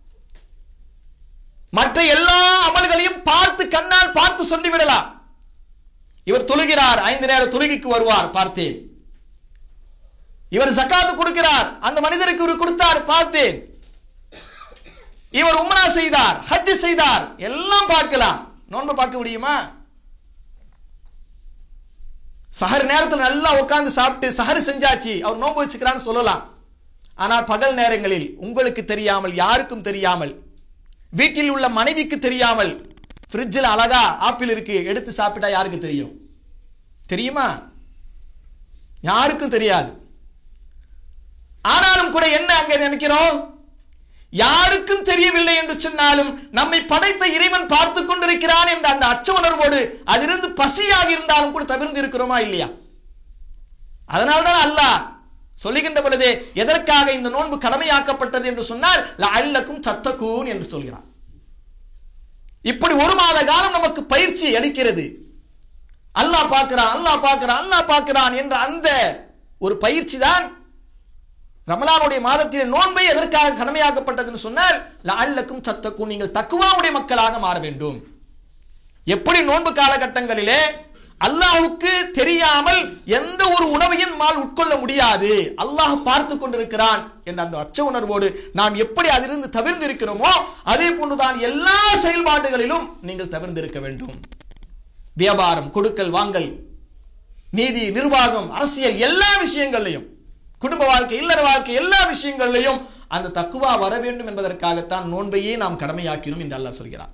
மற்ற எல்லா அமல்களையும் பார்த்து கண்ணால் பார்த்து சொல்லிவிடலாம். இவர் தொழுகிறார், 5 நேர தொழுகைக்கு வருவார், பார்த்தேன். இவர் ஜகாத் கொடுக்கிறார், அந்த மனிதருக்கு இவர் கொடுத்தார், பார்த்தேன். இவர் உம்ரா செய்தார், ஹஜ் செய்தார், எல்லாம் பார்க்கலாம். நோன்பு பார்க்க முடியுமா? சஹர் நேரத்தில் நல்லா உட்கார்ந்து சாப்பிட்டு சஹர் செஞ்சாச்சு, அவர் நோன்பு வச்சுக்கிறான்னு சொல்லலாம். ஆனால் பகல் நேரங்களில் உங்களுக்கு தெரியாமல், யாருக்கும் தெரியாமல், வீட்டில் உள்ள மனைவிக்கு தெரியாமல், ஃப்ரிட்ஜில் அழகா ஆப்பிள் இருக்கு, எடுத்து சாப்பிட்டா யாருக்கு தெரியும்? தெரியுமா? யாருக்கும் தெரியாது. ஆனாலும் கூட என்ன அங்கே நினைக்கிறோம், யாருக்கும் தெரியவில்லை என்று சொன்னாலும் நம்மை படைத்த இறைவன் பார்த்து கொண்டிருக்கிறான் என்ற அந்த அச்ச உணர்வோடு அதிலிருந்து பசியாக இருந்தாலும் கூட தவிர்த்து இருக்கிறோமா இல்லையா? அதனால்தான் அல்லாஹ் சொல்லுகின்ற பொழுது எதற்காக இந்த நோன்பு கடமையாக்கப்பட்டது என்று சொன்னால் லஅல்லக்கும் தத்தகூன் என்று சொல்கிறான். இப்படி ஒரு மாத காலம் நமக்கு பயிற்சி அளிக்கிறது. அல்லாஹ் பார்க்கிறான், அல்லாஹ் பார்க்கிறான், அல்லாஹ் பார்க்கிறான் என்ற அந்த ஒரு பயிற்சி தான் ரமலானுடைய மாதத்தில் நோன்பை எதற்காக கடமையாக்கப்பட்டது என்று சொன்னால் லஅல்லக்கும் தத்தகூன், நீங்கள் தக்வாவுடைய மக்களாக மாற வேண்டும். எப்படி நோன்பு காலகட்டங்களிலே அல்லாஹ்வுக்கு தெரியாமல் எந்த ஒரு உணவையும் நம்மால் உட்கொள்ள முடியாது, அல்லாஹ் பார்த்து கொண்டிருக்கிறான் என்ற அந்த அச்ச உணர்வோடு நாம் எப்படி அதிலிருந்து தவிர்த்து இருக்கிறோமோ அதே போன்றுதான் எல்லா செயல்பாடுகளிலும் நீங்கள் தவிர்த்து இருக்க வேண்டும். வியாபாரம், கொடுக்கல் வாங்கல், நீதி, நிர்வாகம், அரசியல், எல்லா விஷயங்களையும், குடும்ப வாழ்க்கை, இல்லற வாழ்க்கை, எல்லா விஷயங்களிலையும் அந்த தக்குவா வர வேண்டும் என்பதற்காகத்தான் நோன்பையே நாம் கடமையாக்கினோம் என்று அல்லாஹ் சொல்கிறார்.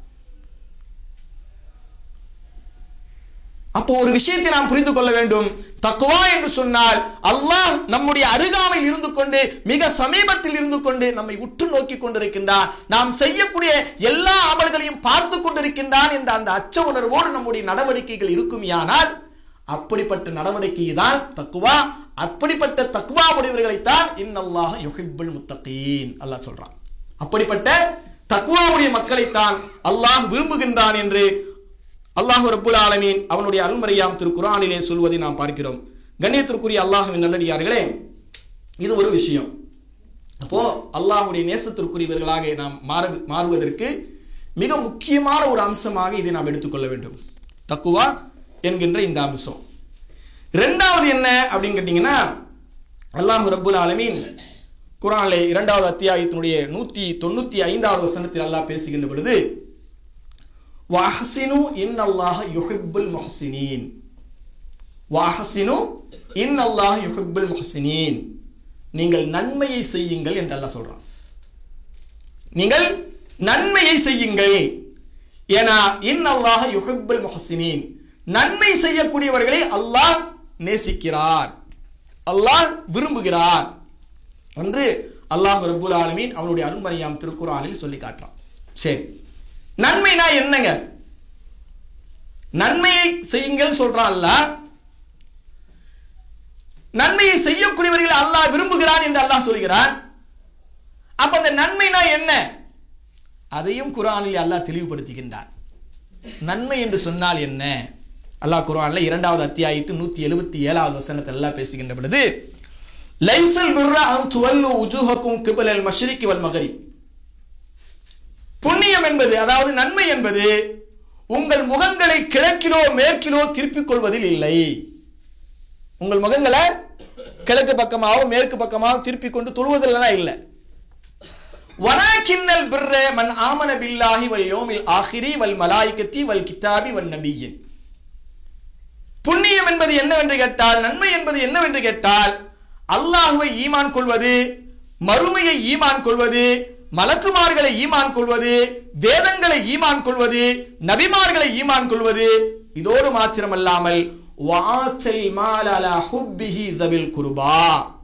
அப்போ ஒரு விஷயத்தை நாம் புரிந்து கொள்ள வேண்டும். தக்வா என்று சொன்னால் அல்லாஹ் நம்முடைய அருகாமையில் இருந்து கொண்டு, மிக சமீபத்தில் இருந்து கொண்டு நம்மை உற்று நோக்கி கொண்டிருக்கின்றான், நாம் செய்யக்கூடிய எல்லா அமல்களையும் பார்த்து கொண்டிருக்கின்றான் என்ற அந்த அச்ச உணர்வோடு நம்முடைய நடவடிக்கைகள் இருக்குமானால் அப்படிப்பட்ட நடவடிக்கை தான் தக்வா. அப்படிப்பட்ட தக்வா உடையவர்களைத்தான் இன்னல்லாஹ யுஹிப்புல் முத்தகீன் அல்லாஹ் சொல்றான். அப்படிப்பட்ட தக்வாவுடைய மக்களைத்தான் அல்லாஹ் விரும்புகின்றான் என்று அல்லாஹ் ரப்புல் ஆலமீன் அவனுடைய அருள்மறையாம் திருக்குர்ஆனிலே சொல்வதை நாம் பார்க்கிறோம். கண்ணியத்திற்குரிய அல்லாஹ்வின் நல்லடியார்களே, இது ஒரு விஷயம். அப்போ அல்லாஹ்வுடைய நேசத்திற்குரியவர்களாக நாம் மாறுவதற்கு மிக முக்கியமான ஒரு அம்சமாக இதை நாம் எடுத்துக்கொள்ள வேண்டும், தக்குவா என்கின்ற இந்த அம்சம். இரண்டாவது என்ன அப்படின்னு கேட்டீங்கன்னா, அல்லாஹ் ரப்புல் ஆலமீன் குர்ஆனிலே 2வது அத்தியாயத்தினுடைய 195வது வசனத்தில் அல்லாஹ் பேசுகின்ற பொழுது வஹ்சினு இன்னல்லாஹ யுஹிப்புல் முஹ்சினீன், வஹ்சினு இன்னல்லாஹ யுஹிப்புல் முஹ்சினீன், நீங்கள் நன்மையை செய்யுங்கள் என்று அல்லாஹ் சொல்றான். நீங்கள் நன்மையை செய்யுங்கள். ஏனா இன்னல்லாஹ யுஹிப்புல் முஹ்சினீன், நன்மை செய்யக்கூடியவர்களை அல்லாஹ் நேசிக்கிறார், அல்லாஹ் விரும்புகிறார் என்று அல்லாஹ் ரப்புல் ஆலமீன் அவனுடைய அருள்மறையாம் திருக்குர்ஆனில் சொல்லி காட்டுறான். சரி, நன்மைனா என்னங்க? நன்மையை செய்யுங்கள் சொல்றான் அல்லாஹ். நன்மையை செய்யக்கூடியவர்களை அல்லாஹ் விரும்புகிறான் என்று அல்லாஹ் சொல்கிறான். அப்ப அந்த நன்மைனா என்ன? அதையும் குர்ஆனில் அல்லாஹ் தெளிவுபடுத்துகின்றான். நன்மை என்று சொன்னால் என்ன? அல்லாஹ் குர்ஆன்ல 2வது அத்தியாயத்து 177வது வசனத்தில் அல்லாஹ் பேசுகின்ற பொழுது, லைஸல் பிர்ர அன் துவல்லு உஜூஹக்கும் கிபலல் மஷ்ரிகி வல் மக்ரிப். புண்ணியம் என்பது, அதாவது நன்மை என்பது உங்கள் முகங்களை கிழக்கிலோ மேற்கிலோ திருப்பிக் கொள்வதில் இல்லை. உங்கள் முகங்களை கிழக்கு பக்கமாவோ மேற்கு பக்கமாவோ திருப்பிக் கொண்டு தொழுவதில் இல்லை. வலாக்கின்னல் பிர்ர மன் ஆமன பில்லாஹி வல் யௌமில் ஆகிரி வல் மலாயிகத்தி வல் கிதாபி வன் நபிய்யின். புண்ணியம் என்பது என்னவென்று கேட்டால், நன்மை என்பது என்னவென்று கேட்டால், அல்லாஹ்வை ஈமான் கொள்வது, மறுமையை ஈமான் கொள்வது, மலக்குமார்களை ஈமான் கொள்வது, வேதங்களை ஈமான் கொள்வது, நபிமார்களை ஈமான் கொள்வது. இதோடு மாத்திரமல்லாமல் வாத்தல் மால் அலா ஹுப்பிஹி தவில் குர்பா,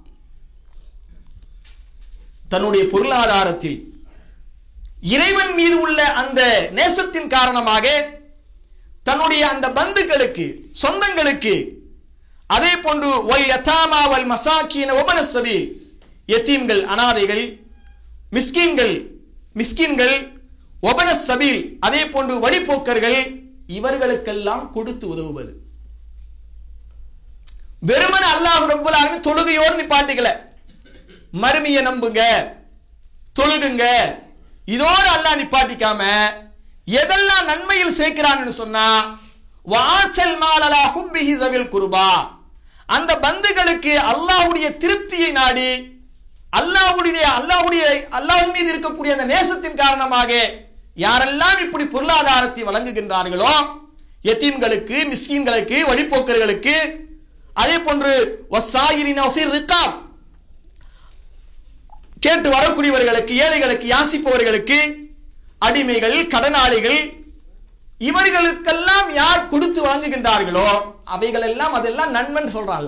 தன்னுடைய பொருளாதாரத்தில் இறைவன் மீது உள்ள அந்த நேசத்தின் காரணமாக தன்னுடைய அந்த பந்துக்களுக்கு, சொந்தங்களுக்கு, அதே போன்று வல் யதாமா வல் மசாகீன வபன ஸபீல், யதீம்கள், அனாதைகள், மிஸ்கீன்கள், வபன ஸபீல், அதே போன்று வழிபோக்கர்கள், இவர்களுக்கெல்லாம் கொடுத்து உதவுவது. வெறுமனே அல்லாஹ் ரப்பல் ஆலமீன் தொழுகையோடு நிப்பாட்டிக்கல. மறுமையை நம்புங்க, தொழுகுங்க, இதோடு அல்லாஹ் நிப்பாட்டிக்காம எதெல்லாம் நன்மையில் சேர்க்கிறான்னு சொன்னா, வாச்சல் மால் அலா ஹுப்பிஹி தவில் குர்பா, அந்த பந்துகளுக்கு அல்லாஹ்வுடைய திருப்தியை நாடி, அல்லாஹ் மீது இருக்கக்கூடிய அந்த நேசத்தின் காரணமாக யாரெல்லாம் இப்படி பொருளாதாரத்தை வழங்குகின்றார்களோ, யதீம்களுக்கு, மிஸ்கீன்களுக்கு, வழிபோக்கர்களுக்கு, அதே போன்று வஸ்ஸாயிரின ஃபிர் ரிகாப், கேட்டு வரக்கூடியவர்களுக்கு, ஏழைகளுக்கு, யாசிப்பவர்களுக்கு, அடிமைகள், கடனாளிகள், இவர்களுக்கெல்லாம் யார் கொடுத்து வழங்குகின்றார்களோ அவைகளெல்லாம் அதெல்லாம் நன்மைன்னு சொல்றாங்க.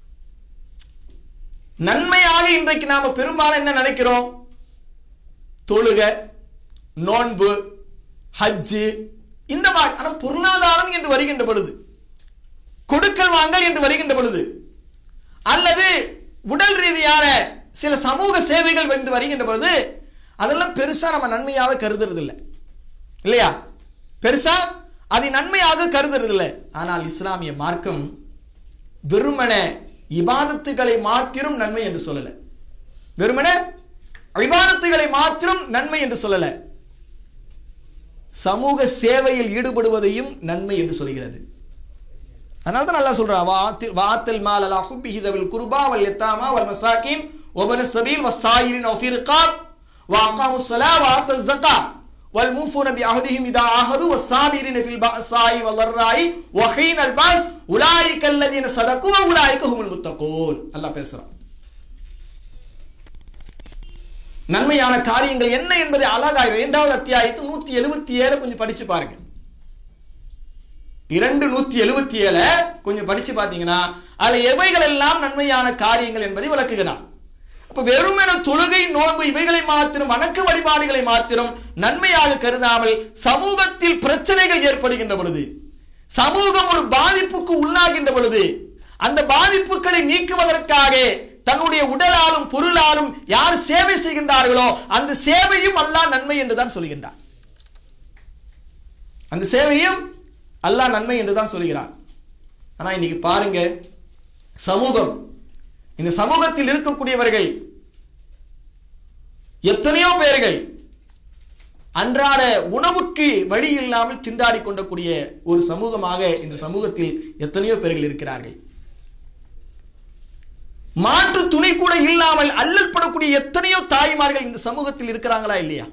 நன்மையாக இன்றைக்கு நாம பெரும்பாலும் என்ன நினைக்கிறோம்? தொழுக, நோன்பு, ஹஜ்ஜு, இந்த மாதிரி. ஆனா பொருளாதாரம் என்று வருகின்ற பொழுது, கொடுக்கல் வாங்கல் என்று வருகின்ற பொழுது, அல்லது உடல் ரீதியான சில சமூக சேவைகள் என்று வருகின்ற பொழுது, அதெல்லாம் பெருசா நம்ம நன்மையாக கருதுறது இல்லை, இல்லையா? பெருசா அதை நன்மையாக கருதுறது இல்லை. ஆனால் இஸ்லாமிய மார்க்கம் வெறுமன இபாதத்துகளை மாத்திரம் நன்மை என்று சொல்லல. வெறுமன இபாதத்துகளை மாத்திரம் நன்மை என்று சொல்லல, சமூக சேவையில் ஈடுபடுவதையும் நன்மை என்று சொல்கிறது. அதனால தான் அல்லாஹ் சொல்றான், வாத்தல் மால் அலா ஹுப்பிஹி தவில் குர்பா வல் யதாமா வல் மசாகீன் வபன ஸபீல் வஸ்ஸாயிரின ஃபிர் ரிகாப் வஅகாமுஸ் ஸலாத வஆத்தஸ் ஸகாத் வல் மூஃபூன பிஅஹதிஹிம் இதா ஆஹது வஸ்ஸாபிரின ஃபில் பஅஸாஇ வல் ضراء வஹீனல் பாஸ் உலாயிக அல்லதீன ஸதகு வ உலாயிக ஹுமுல் முத்தகூன். அல்லாஹ் பேசுறான். நன்மையான காரியங்கள் என்ன என்பதை அழகாக 2வது அத்தியாயத்து 177 கொஞ்சம் படிச்சு பாருங்க. 2:177 கொஞ்சம் படிச்சு பார்த்தீங்கன்னா அதுல எவைகள் எல்லாம் நன்மையான காரியங்கள் என்பதை விளக்குகிறார். அப்ப வெறுமென தொழுகை, நோன்பு இவைகளை மாத்திரம், வணக்க வழிபாடுகளை மாத்திரம் நன்மையாக கருதாமல், சமூகத்தில் பிரச்சனைகள் ஏற்படுகின்ற பொழுது, சமூகம் ஒரு பாதிப்புக்கு உள்ளாகின்ற பொழுது, அந்த பாதிப்புகளை நீக்குவதற்காக தன்னுடைய உடலாலும் பொருளாலும் யார் சேவை செய்கின்றார்களோ அந்த சேவையும் அல்லாஹ் நன்மை என்றுதான் சொல்கின்றார். அந்த சேவையும் அல்லாஹ் நன்மை என்றுதான் சொல்கிறார். ஆனா இன்னைக்கு பாருங்க, சமூகம், இந்த சமூகத்தில் இருக்கக்கூடியவர்கள் எத்தனையோ பேர்கள் அன்றாட உணவுக்கு வழி இல்லாமல் திண்டாடி கொண்டக்கூடிய ஒரு சமூகமாக இந்த சமூகத்தில் எத்தனையோ பேர்கள் இருக்கிறார்கள். மாற்று துணை கூட இல்லாமல் அல்லல் படக்கூடிய எத்தனையோ தாய்மார்கள் இந்த சமூகத்தில் இருக்கிறாங்களா இல்லையா?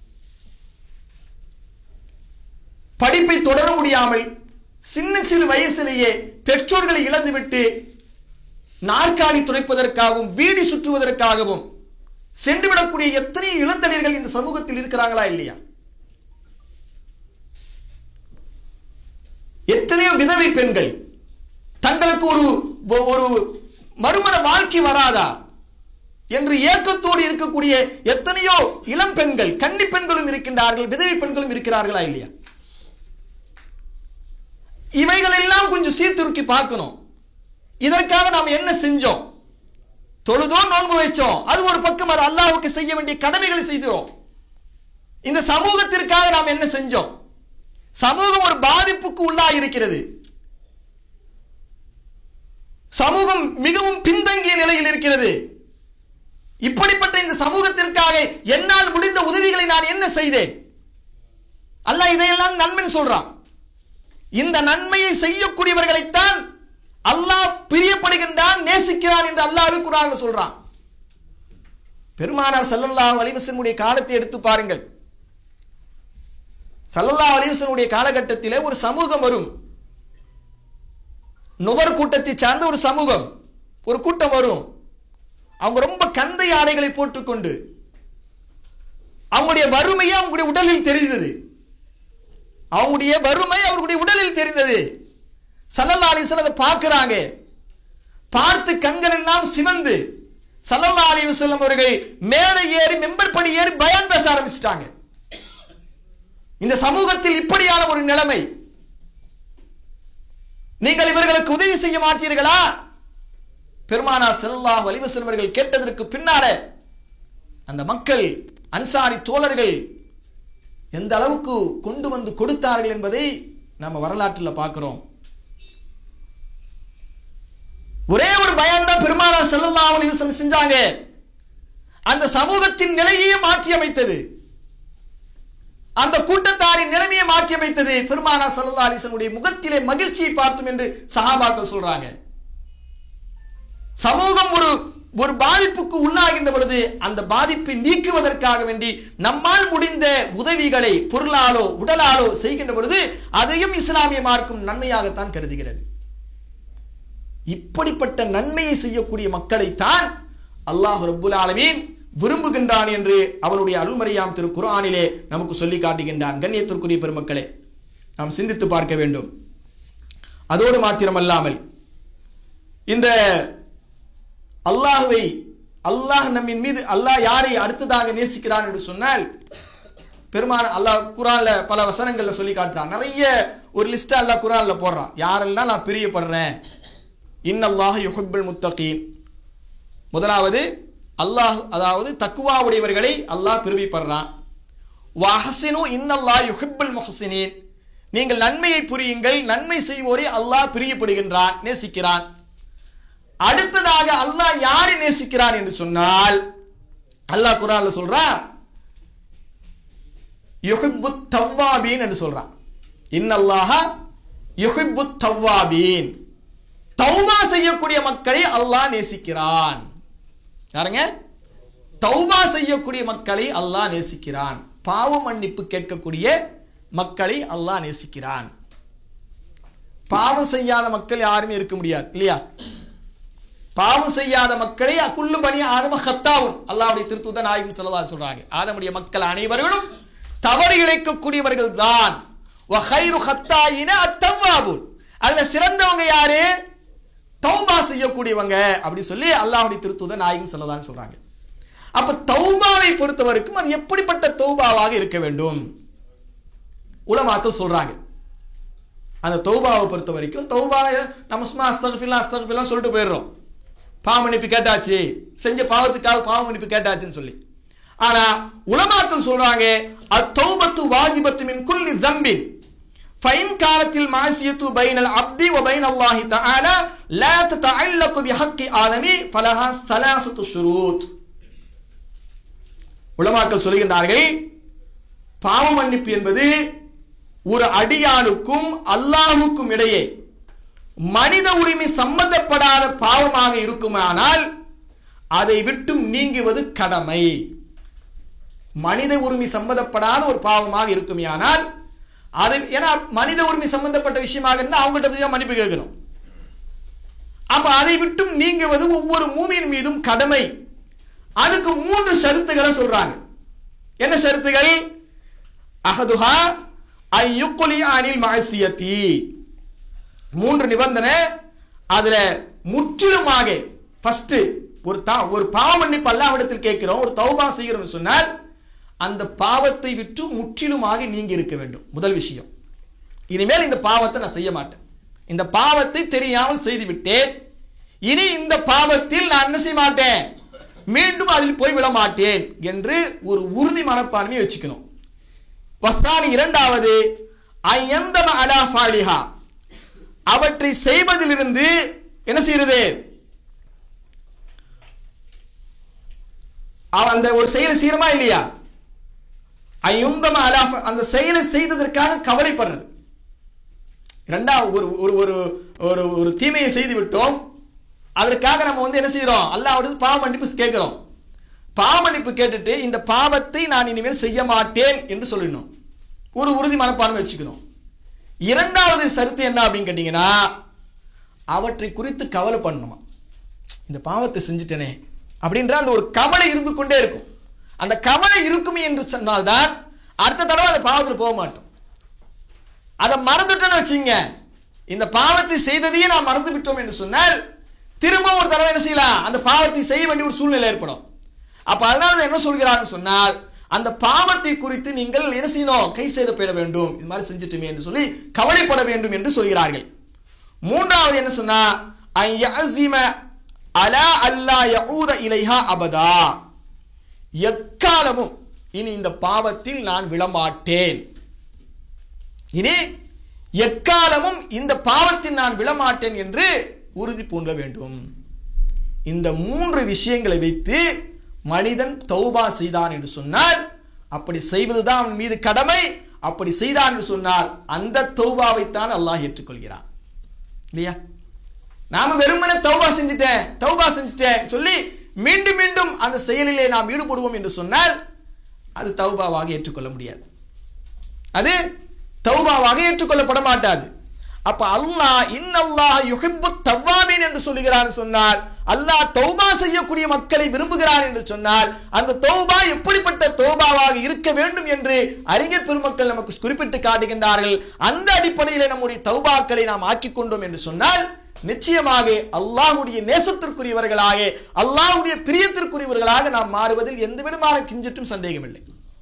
படிப்பை தொடர முடியாமல் சின்ன சிறு வயசிலேயே பெற்றோர்களை இழந்துவிட்டு நாற்காலி துடைப்பதற்காகவும் பீடி சுற்றுவதற்காகவும் சென்றுவிடக்கூடிய எத்தனை இளந்தளிர்கள் இந்த சமூகத்தில் இருக்கிறாங்களா இல்லையா? எத்தனையோ விதவை பெண்கள் தங்களுக்கு ஒரு மறுமண வாழ்க்கை வராதா என்று ஏக்கத்தோடு இருக்கக்கூடிய எத்தனையோ இளம் பெண்கள், கன்னி பெண்களும் இருக்கின்றார்கள், விதவை பெண்களும் இருக்கிறார்களா இல்லையா? இவைகள் எல்லாம் கொஞ்சம் சீர்தூக்கி பார்க்கணும். இதற்காக நாம் என்ன செஞ்சோம்? தொழுதோம், நோன்பு வைச்சோம், அது ஒரு பக்கம். அது அல்லாஹ்வுக்கு செய்ய வேண்டிய கடமைகளை செய்தோம். இந்த சமூகத்திற்காக நாம் என்ன செஞ்சோம்? சமூகம் ஒரு பாதிப்புக்கு உள்ளாகி இருக்கிறது. சமூகம் மிகவும் பின்தங்கிய நிலையில் இருக்கிறது. இப்படிப்பட்ட இந்த சமூகத்திற்காக என்னால் முடிந்த உதவிகளை நான் என்ன செய்தேன்? அல்லாஹ் இதையெல்லாம் நன்மைன்னு சொல்றான். இந்த நன்மையை செய்யக்கூடியவர்களைத்தான் அல்லாஹ் பிரியப்படுகின்றான், நேசிக்கிறான் என்று அல்லாஹ்வே குர்ஆனில் சொல்றான். பெருமானார் ஸல்லல்லாஹு அலைஹி வஸல்லம் காலத்தை எடுத்து பாருங்கள். ஸல்லல்லாஹு அலைஹி வஸல்லம் காலகட்டத்திலே ஒரு சமூகம் வரும். நுகர் கூட்டத்தை சார்ந்த ஒரு சமூகம், ஒரு கூட்டம் வரும். அவங்க ரொம்ப கந்தை ஆடைகளை போட்டுக்கொண்டு அவங்களுடைய வறுமையை அவங்களுடைய உடலில் தெரிந்தது. அவங்களுடைய வறுமை அவர்களுடைய உடலில் தெரிந்தது. ஸல்லல்லாஹு அலைஹி வஸல்லம் அதை பார்க்கிறாங்க. பார்த்து கண்கள் எல்லாம் சிவந்து ஸல்லல்லாஹு அலைஹி வஸல்லம் அவர்கள் மேடை ஏறி மெம்பர் படி ஏறி பயான் பேச ஆரம்பிச்சிட்டாங்க. இந்த சமூகத்தில் இப்படியான ஒரு நிலைமை, நீங்கள் இவர்களுக்கு உதவி செய்ய மாட்டீர்களா? பெருமானார் ஸல்லல்லாஹு அலைஹி வஸல்லம் அவர்கள் கேட்டதற்கு பின்னால அந்த மக்கள், அன்சாரி தோழர்கள் எந்த அளவுக்கு கொண்டு வந்து கொடுத்தார்கள் என்பதை நம்ம வரலாற்றில் பார்க்கிறோம். ஒரே ஒரு பயான் தான் பெருமானார் ஸல்லல்லாஹு அலைஹி வஸல்லம் செஞ்சாங்க. அந்த சமூகத்தின் நிலையை மாற்றி அமைத்தது, அந்த கூட்டத்தாரின் நிலைமையை மாற்றி அமைத்தது. பெருமானார் ஸல்லல்லாஹு அலைஹி வஸல்லம் முகத்திலே மகிழ்ச்சியை பார்த்தோம் என்று சஹாபாக்கள் சொல்றாங்க. சமூகம் ஒரு பாதிப்புக்கு உள்ளாகின்ற பொழுது அந்த பாதிப்பை நீக்குவதற்காக வேண்டி நம்மால் முடிந்த உதவிகளை பொருளாலோ உடலாலோ செய்கின்ற பொழுது அதையும் இஸ்லாமிய மார்க்கம் நன்மையாகத்தான் கருதுகிறது. இப்படிப்பட்ட நன்மையை செய்யக்கூடிய மக்களைத்தான் அல்லாஹ் ரப்புல் ஆலமீன் விரும்புகின்றான் என்று அவனுடைய அருள்மறையாம் திரு குர்ஆனிலே நமக்கு சொல்லி காட்டுகின்றான். கண்ணியத்திற்குரிய பெருமக்களே, நாம் சிந்தித்து பார்க்க வேண்டும். அதோடு மாத்திரமல்லாமல் இந்த அல்லாஹ் நம்மின் மீது அல்லாஹ் யாரை அடுத்ததாக நேசிக்கிறான் என்று சொன்னால், பெருமான அல்லாஹ் குர்ஆன்ல பல வசனங்கள்ல சொல்லி காட்டுறான். நிறைய ஒரு லிஸ்ட் அல்லாஹ் குர்ஆன்ல போடுறான். யாரெல்லாம் நான் பிரியப்படுறேன். இன்னல்லாஹ் யுஹிப்புல் முத்தகீன். முதலாவது அல்லாஹ், அதாவது தக்வாவுடையவர்களை அல்லாஹ் பிரிவிப்படுறான். வஹ்சினு இன்னல்லாஹ் யுஹிப்புல் முஹ்சினீன். நீங்கள் நன்மையை புரியுங்கள், நன்மை செய்வோரை அல்லாஹ் பிரியப்படுகின்றான், நேசிக்கிறான். அடுத்ததாக அல்லாஹ் யாரை நேசிக்கிறான் என்று சொன்னால், அல்லாஹ் குர்ஆன்ல சொல்றான் யுஹிப்புத் தவ்வாபீன் என்று சொல்றான். இன்னல்லாஹ யுஹிப்புத் தவ்வாபீன். தௌபா செய்யக்கூடிய மக்களை அல்லாஹ் நேசிக்கிறான். யாருங்க? தௌபா செய்யக்கூடிய மக்களை அல்லாஹ் நேசிக்கிறான். பாவ மன்னிப்பு கேட்கக்கூடிய மக்களை அல்லாஹ் நேசிக்கிறான். பாவம் செய்யாத மக்கள் யாருமே இருக்க முடியாது இல்லையா? பாவம் செய்யாத மக்களை குல்லு பனி ஆதம ஹத்தாவும் அல்லாஹ்வுடைய திருத்தூதர் நாயகம் ஸல்லல்லாஹு அலைஹி சொல்றாங்க. ஆதமுடைய மக்கள் அனைவர்களும் தவறு இழைக்கக்கூடியவர்கள் தான். வ கைரு ஹத்தாயின அத்தவ்வாபூன். அதுல சிறந்தவங்க யாரு? தௌபா செய்யக்கூடியவங்க அப்படி சொல்லி அல்லாஹ்வுடைய திருத்தூதர் நாயகம் ஸல்லல்லாஹு அலைஹி சொல்றாங்க. அப்ப தௌபாவை பொறுத்தவரைக்கும் அது எப்படிப்பட்ட தௌபாவாக இருக்க வேண்டும்? உலமாக்கள் சொல்றாங்க. அந்த தௌபாவை பொறுத்த வரைக்கும் தௌபா நம்ம சும்மா அஸ்தக்ஃபிருல்லாஹ் சொல்லிட்டு போயிடுறோம். பாவ மன்னிப்பு கேட்டாச்சு, செஞ்ச பாவத்துக்காக பாவ மன்னிப்பு கேட்டாச்சுன்னு சொல்லி. ஆனா உலமாக்கள் சொல்றாங்க அத்தௌபத்து வாஜிபத்து மின் குல்லி ஸம்பின் ஃபைன் கானத்தில் மாசியத்து பைனல் அப்தி வ பைனல்லாஹி தஆலா லா ததஅல்லகு பிஹக்கி ஆதமி ஃபலஹா ஸலாஸத்து ஷுரூத். உலமாக்கள் சொல்கின்றார்கள், பாவ மன்னிப்பு என்பது ஒரு அடியானுக்கும் அல்லாஹ்வுக்கும் இடையே மனித உரிமை சம்பந்தப்படாத பாவமாக இருக்குமானால் அதை விட்டு நீங்குவது கடமை. மனித உரிமை சம்பந்தப்படாத ஒரு பாவமாக இருக்குமானால் அதை, ஏன்னா மனித உரிமை சம்பந்தப்பட்ட விஷயமாக இருந்தால் அவங்கள்ட்ட பத்தி தான் மன்னிப்பு கேட்கணும். அப்ப அதை விட்டும் நீங்குவது ஒவ்வொரு மூமின் மீதும் கடமை. அதுக்கு 3 ஷரத்துகளை சொல்றாங்க. என்ன ஷரத்துகள்? அஹதுஹா ஐயுக்லி அனில் மஅசியத்தி. 3 நிபந்தனை. அதுல முற்றிலுமாக ஃபர்ஸ்ட் ஒரு பாவ மன்னிப்பு அல்லாஹ்விடத்தில் கேட்கிறோம், ஒரு தௌபா செய்கிறோம் சொன்னால் அந்த பாவத்தை விட்டு முற்றிலுமாக நீங்கி இருக்க வேண்டும். முதல் விஷயம், இனிமேல் இந்த பாவத்தை நான் செய்ய மாட்டேன், இந்த பாவத்தை தெரியாமல் செய்து விட்டேன், இனி இந்த பாவத்தில் நான் என்ன செய்ய மாட்டேன், மீண்டும் அதில் போய் விட மாட்டேன் என்று ஒரு உறுதி மனப்பான்மையை வச்சுக்கணும். வஸ்தானி இரண்டாவது அயந்தம அலா ஃபாலிஹா, அவற்றை செய்வதிலிருந்து என்ன செய்யறது, அந்த ஒரு செயலை செய்யறமா இல்லையா, அயுந்தம அலா, அந்த செயலை செய்ததற்காக கவலைப்படுறது. இரண்டாவது ஒரு தீமையை செய்து விட்டோம், அதற்காக நம்ம என்ன செய்யறோம், அல்லாஹ்விடம் பாவ மன்னிப்பு கேட்கிறோம். பாவ மன்னிப்பு கேட்டுட்டு இந்த பாவத்தை நான் இனிமேல் செய்ய மாட்டேன் என்று சொல்லணும், ஒரு உறுதி மனப்பான்மை வச்சுக்கணும். இரண்டாவது சருத்து என்ன அப்படின்னு கேட்டீங்கன்னா, அவற்றை குறித்து கவலை பண்ணணுமா, இந்த பாவத்தை செஞ்சுட்டேனே அப்படின்ற அந்த ஒரு கவலை இருந்து கொண்டே இருக்கும். அந்த கவலை இருக்கும் என்று சொன்னால்தான் அடுத்த தடவை அந்த பாவத்தில் போக மாட்டோம். அதை மறந்துட்டோன்னு வச்சுங்க, இந்த பாவத்தை செய்ததையே நான் மறந்து விட்டோம் என்று சொன்னால் திரும்ப ஒரு தடவை என்ன செய்யலாம், அந்த பாவத்தை செய்ய வேண்டிய ஒரு சூழ்நிலை ஏற்படும். அப்ப அதனால என்ன சொல்கிறான்னு சொன்னால், அந்த பாவத்தை குறித்து நீங்கள் என்ன செய்யணும், கை செய்தப்பட வேண்டும், இது மாதிரி செஞ்சுட்டுமே என்று சொல்லி கவலைப்பட வேண்டும் என்று சொல்கிறார்கள். மூன்றாவது என்ன சொன்னா, அய்யஸிம அலா அல்லா யஊத இலைஹா அபதா, எக்காலமும் இனி இந்த பாவத்தில் நான் விழமாட்டேன், இனி எக்காலமும் இந்த பாவத்தில் நான் விழமாட்டேன் என்று உறுதி பூண்ட வேண்டும். இந்த மூன்று விஷயங்களை வைத்து மனிதன் தௌபா செய்தான் என்று சொன்னால், அப்படி செய்வதுதான் அவன் மீது கடமை. அப்படி செய்தான் என்று சொன்னால் அந்த தௌபாவைத்தான் அல்லாஹ் ஏற்றுக்கொள்கிறான் இல்லையா. நாம வெறுமனே தௌபா செஞ்சுட்டேன் சொல்லி மீண்டும் மீண்டும் அந்த செயலிலே நாம் ஈடுபடுவோம் என்று சொன்னால் அது தௌபாவாக ஏற்றுக்கொள்ள முடியாது, அது தௌபாவாக ஏற்றுக்கொள்ளப்பட மாட்டாது. அப்ப அல்லாஹ் இன்னல்லாஹ் யுஹிப்பு தவ்வாபீன் என்று சொல்லுகிறான் சொன்னால், அல்லாஹ் தௌபா செய்யக்கூடிய மக்களை விரும்புகிறான் என்று சொன்னால், அந்த தௌபா எப்படிப்பட்ட தௌபாவாக இருக்க வேண்டும் என்று அறிஞர் பெருமக்கள் நமக்கு குறிப்பிட்டு காட்டுகின்றார்கள். அந்த அடிப்படையில் நம்முடைய தௌபாக்களை நாம் ஆக்கிக் கொண்டோம் என்று சொன்னால் நிச்சயமாக அல்லாஹ்வுடைய நேசத்திற்குரியவர்களாக, அல்லாஹ்வுடைய பிரியத்திற்குரியவர்களாக நாம் மாறுவதில் எந்த விதமான கிஞ்சிட்டும் சந்தேகமில்லை.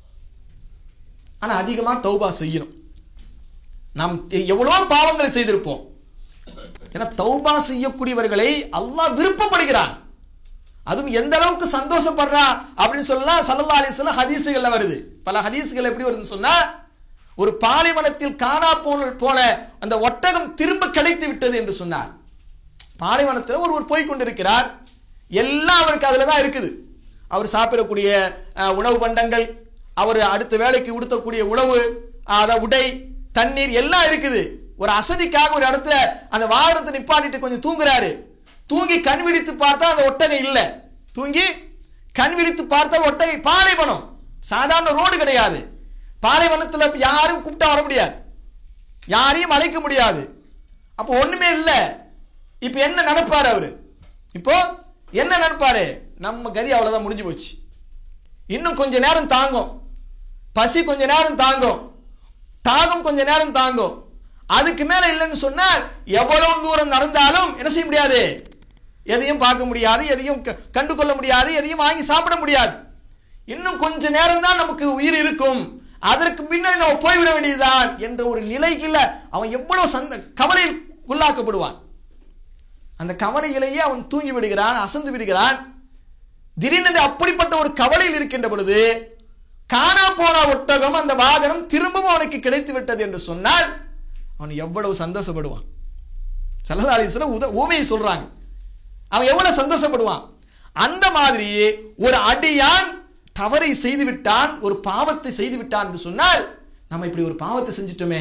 ஆனா அதிகமா தௌபா செய்யணும். நாம் எவ்வளோ பாவங்களை செய்திருப்போம், ஏன்னா தௌபா செய்யக்கூடியவர்களை அல்லாஹ் விருப்பப்படுகிறான். அதுவும் எந்த அளவுக்கு சந்தோஷப்படுறா அப்படின்னு சொல்லலாம். ஸல்லல்லாஹு அலைஹி வஸல்லம் ஹதீஸ்கள்ல வருது, பல ஹதீஸ்கள் எப்படி வருதுன்னு சொன்னா, ஒரு பாலைவனத்தில் காணா போன அந்த ஒட்டகம் திரும்ப கிடைத்து விட்டது என்று சொன்னார். பாலைவனத்தில் ஒருவர் போய் கொண்டிருக்கிறார், எல்லாம் அவருக்கு அதுல தான் இருக்குது. அவர் சாப்பிடக்கூடிய உணவு பண்டங்கள், அவர் அடுத்த வேலைக்கு உடுத்தக்கூடிய உணவு, உடை, தண்ணீர் எல்லாம் இருக்குது. ஒரு அசதிக்காக ஒரு இடத்துல அந்த வாகனத்தை நிப்பாட்டிட்டு கொஞ்சம் தூங்குறாரு. தூங்கி கண் விழித்து பார்த்தா அந்த ஒட்டகை இல்லை. தூங்கி கண் விழித்து பார்த்தால் ஒட்டகை, பாலைவனம், சாதாரண ரோடு கிடையாது. பாலைவனத்தில் யாரும் கூப்பிட்டா வர முடியாது, யாரையும் அழைக்க முடியாது. அப்போ ஒண்ணுமே இல்லை. இப்ப என்ன நினைப்பாரு அவரு, இப்போ என்ன நினைப்பாரு, நம்ம கதி அவ்வளவுதான், முடிஞ்சு போச்சு, இன்னும் கொஞ்ச நேரம் தாங்கும், பசி கொஞ்ச நேரம் தாங்கும், தாகம் கொஞ்ச நேரம் தாங்கும், அதுக்கு மேல இல்லைன்னு சொன்னால் எவ்வளவு தூரம் நடந்தாலும் என்ன செய்ய முடியாது, எதையும் பார்க்க முடியாது, எதையும் கண்டு கொள்ள முடியாது, எதையும் வாங்கி சாப்பிட முடியாது. இன்னும் கொஞ்ச நேரம் தான் நமக்கு உயிர் இருக்கும், அதற்கு பின்னாடி நம்ம போய்விட வேண்டியதுதான் என்ற ஒரு நிலையில் அவன் எவ்வளவு கவலையில் உள்ளாக்கப்படுவான். அந்த கவலையிலேயே அவன் தூங்கி விடுகிறான், அசந்து விடுகிறான். திடீரென்று அப்படிப்பட்ட ஒரு கவலையில் இருக்கின்ற பொழுது காணா போன ஒட்டகம், அந்த வாகனம் திரும்பவும் அவனுக்கு கிடைத்து விட்டது என்று சொன்னால் அவன் எவ்வளவு சந்தோஷப்படுவான். ஸல்லல்லாஹு அலைஹி வஸல்லம் ஊமையை சொல்றாங்க, அவன் எவ்வளவு சந்தோஷப்படுவான். அந்த மாதிரி ஒரு அடியான் தவறை செய்து விட்டான், ஒரு பாவத்தை செய்து விட்டான் என்று சொன்னால், நம்ம இப்படி ஒரு பாவத்தை செஞ்சிட்டோமே,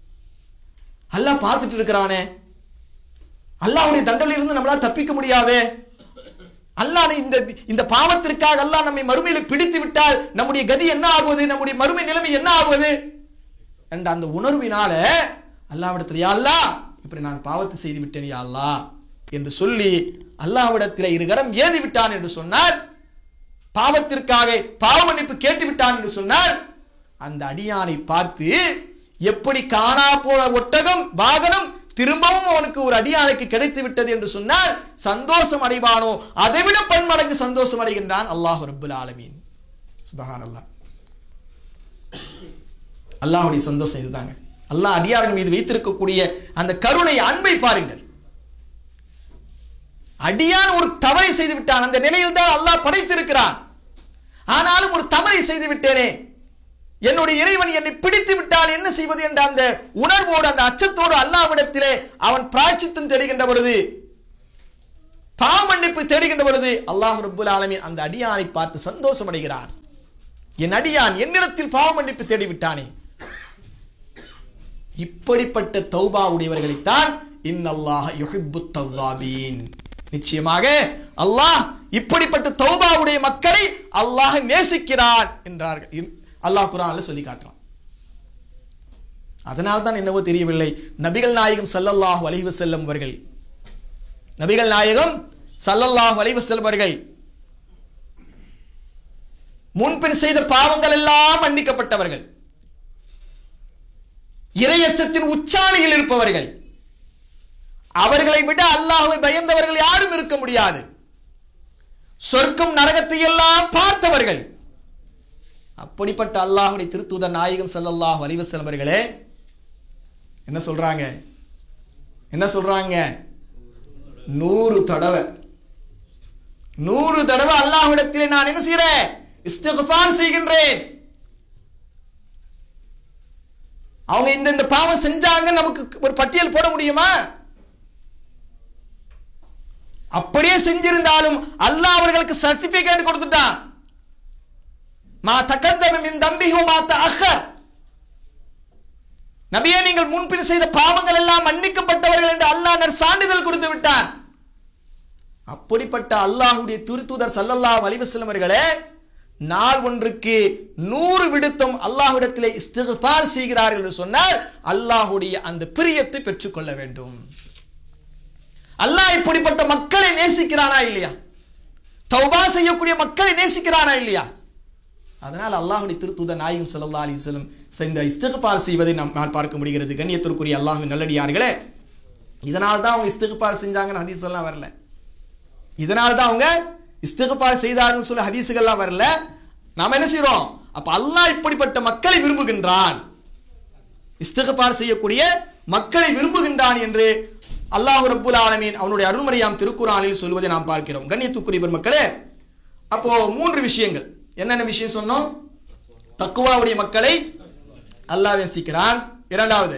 அல்லாஹ் பார்த்துட்டு இருக்கிறானே, அல்லாஹ்வுடைய தண்டனையிலிருந்து நம்மளால தப்பிக்க முடியாதே, அல்லாஹ் இந்த பாவத்திற்காக அல்லாஹ் நம்மை மறுமையில் பிடித்து விட்டால் நம்முடைய கதி என்ன ஆகுவது, நம்முடைய மறுமை நிலைமை என்ன ஆகுவது என்ற அந்த உணர்வினால அல்லாஹ்விடத்தில், யா அல்லாஹ் இப்படி நான் பாவத்தை செய்து விட்டேன் யா அல்லாஹ் என்று சொல்லி அல்லாஹ்விடத்தில் இருகரம் ஏதி விட்டான் என்று சொன்னால், பாவத்திற்காக பாவ மன்னிப்பு கேட்டு விட்டான் என்று சொன்னால், அந்த அடியானை பார்த்து எப்படி காணா போன ஒட்டகம், வாகனம் திரும்பவும் அவனுக்கு ஒரு அடியானுக்கு கிடைத்து விட்டது என்று சொன்னால் சந்தோஷம் அடைவானோ, அதைவிட பன்மடங்கு சந்தோஷம் அடைகின்றான் அல்லாஹ் ரப்புல் ஆலமீன். சுப்ஹானல்லாஹ். அல்லாஹ்வுடைய சந்தோஷம் இதுதாங்க. அல்லாஹ் அடியாரின் மீது வைத்திருக்கக்கூடிய அந்த கருணை, அன்பை பாருங்கள். அடியான் ஒரு தவறை செய்து விட்டான், அந்த நிலையில் தான் அல்லாஹ் படைத்திருக்கிறான். ஆனாலும் ஒரு தவறை செய்து விட்டேனே என்னுடைய இறைவன் என்னை பிடித்து விட்டால் என்ன செய்வது என்ற அந்த உணர்வோடு, அந்த அச்சத்தோடு அல்லாஹ்விடத்திலே அவன் பிராயச்சித்தம் தேடுகின்ற பொழுது, பாவ மன்னிப்பு தேடுகின்ற பொழுது, அல்லாஹ் ரப்பல் ஆலமீன் அந்த அடியானை பார்த்து சந்தோஷம் அடைகிறான். என் அடியான் என்னிடத்தில் பாவ மன்னிப்பு தேடிவிட்டானே. இப்படிப்பட்ட தௌபா உடையவர்களைத்தான் இன்னல்லாஹ யுஹிப்புத் தவ்வாபீன், நிச்சயமாக அல்லாஹ் இப்படிப்பட்ட தௌபா உடைய மக்களை அல்லாஹ் நேசிக்கிறான் என்றார்கள். அல்லாஹ் குர்ஆன்ல சொல்லி காட்டுறான். அதனால் தான் என்னவோ தெரியவில்லை, நபிகள் நாயகம் ஸல்லல்லாஹு அலைஹி வஸல்லம் அவர்கள், நபிகள் நாயகம் ஸல்லல்லாஹு அலைஹி வஸல்லம் அவர்கள் முன்பின் செய்த பாவங்கள் எல்லாம் மன்னிக்கப்பட்டவர்கள், இறையச்சத்தின் உச்சாணியில் இருப்பவர்கள், அவர்களை விட அல்லாஹ்வை பயந்தவர்கள் யாரும் இருக்க முடியாது. சொர்க்கம் நரகத்தை எல்லாம் பார்த்தவர்கள். அப்படிப்பட்ட அல்லாஹ்வுடைய திருத்தூதர் நாயகம் ஸல்லல்லாஹு அலைஹி வஸல்லம் அவர்களே என்ன சொல்றாங்க? 100 தடவை அல்லாஹ்விடத்திலே நான் என்ன செய்கிறேன்? இஸ்திக்ஃபார் செய்கின்றேன். அவங்க இந்த பாவம் செஞ்சாங்க நமக்கு ஒரு பட்டியல் போட முடியுமா? அப்படியே செஞ்சிருந்தாலும் அல்லாஹ் அவர்களுக்கு சர்டிபிகேட் கொடுத்துட்டான். மா தகத்தம மின் தம்பிஹி மா தஅக்கர். நபியே, நீங்கள் முன்பின் செய்த பாவங்கள் எல்லாம் மன்னிக்கப்பட்டவர்கள் என்று அல்லாஹ் சான்றிதழ் கொடுத்து விட்டான். அப்படிப்பட்ட அல்லாஹ்வுடைய திருத்தூதர் ஸல்லல்லாஹு அலைஹி வஸல்லம் அவர்களே நாள் ஒன்றுக்கு 100 விடுத்தம் அல்லாஹ்விடத்திலே இஸ்திக்ஃபார் செய்கிறார்கள் என்று சொன்னால் அல்லாஹ்வுடைய அந்த பிரியத்தை பெற்றுக்கொள்ள வேண்டும். அல்லாஹ் இப்படிப்பட்ட மக்களை நேசிக்கிறானா இல்லையா? தௌபா செய்யக்கூடிய மக்களை நேசிக்கிறானா இல்லையா? அதனால் அல்லாஹ்வுடைய திருத்தூதர் நாயகம் ஸல்லல்லாஹு அலைஹி வஸல்லம் இந்த இஸ்திக்ஃபார் செய்வதை நாம் பார்க்க முடிகிறது. கண்ணியத்திற்குரிய அல்லாஹ்வின் நல்லடியார்களே, இதனால் தான் அவங்க இஸ்திக்ஃபார் செஞ்சாங்கன்னு ஹதீஸ் எல்லாம் வரல. இதனால் தான் அவங்க இஸ்திக்ஃபார் செய்தார்கள் சொல்ல ஹதீஸுகள்லாம் வரல. நாம என்ன செய்றோம்? அப்ப அல்லாஹ் இப்படிப்பட்ட மக்களை விரும்புகின்றான், இஸ்திக்ஃபார் செய்யக்கூடிய மக்களை விரும்புகின்றான் என்று அல்லாஹ் ரப்புல் ஆலமீன் அவனுடைய அருள்மறையாம் திருக்குர்ஆனில் சொல்வதை நாம் பார்க்கிறோம். கண்ணியத்துக்குரிய பெருமக்களே, அப்போ 3 விஷயங்கள். என்னென்ன விஷயம் சொன்னோம்? தக்வாவுடைய மக்களை அல்லாஹ் நேசிக்கிறான். இரண்டாவது,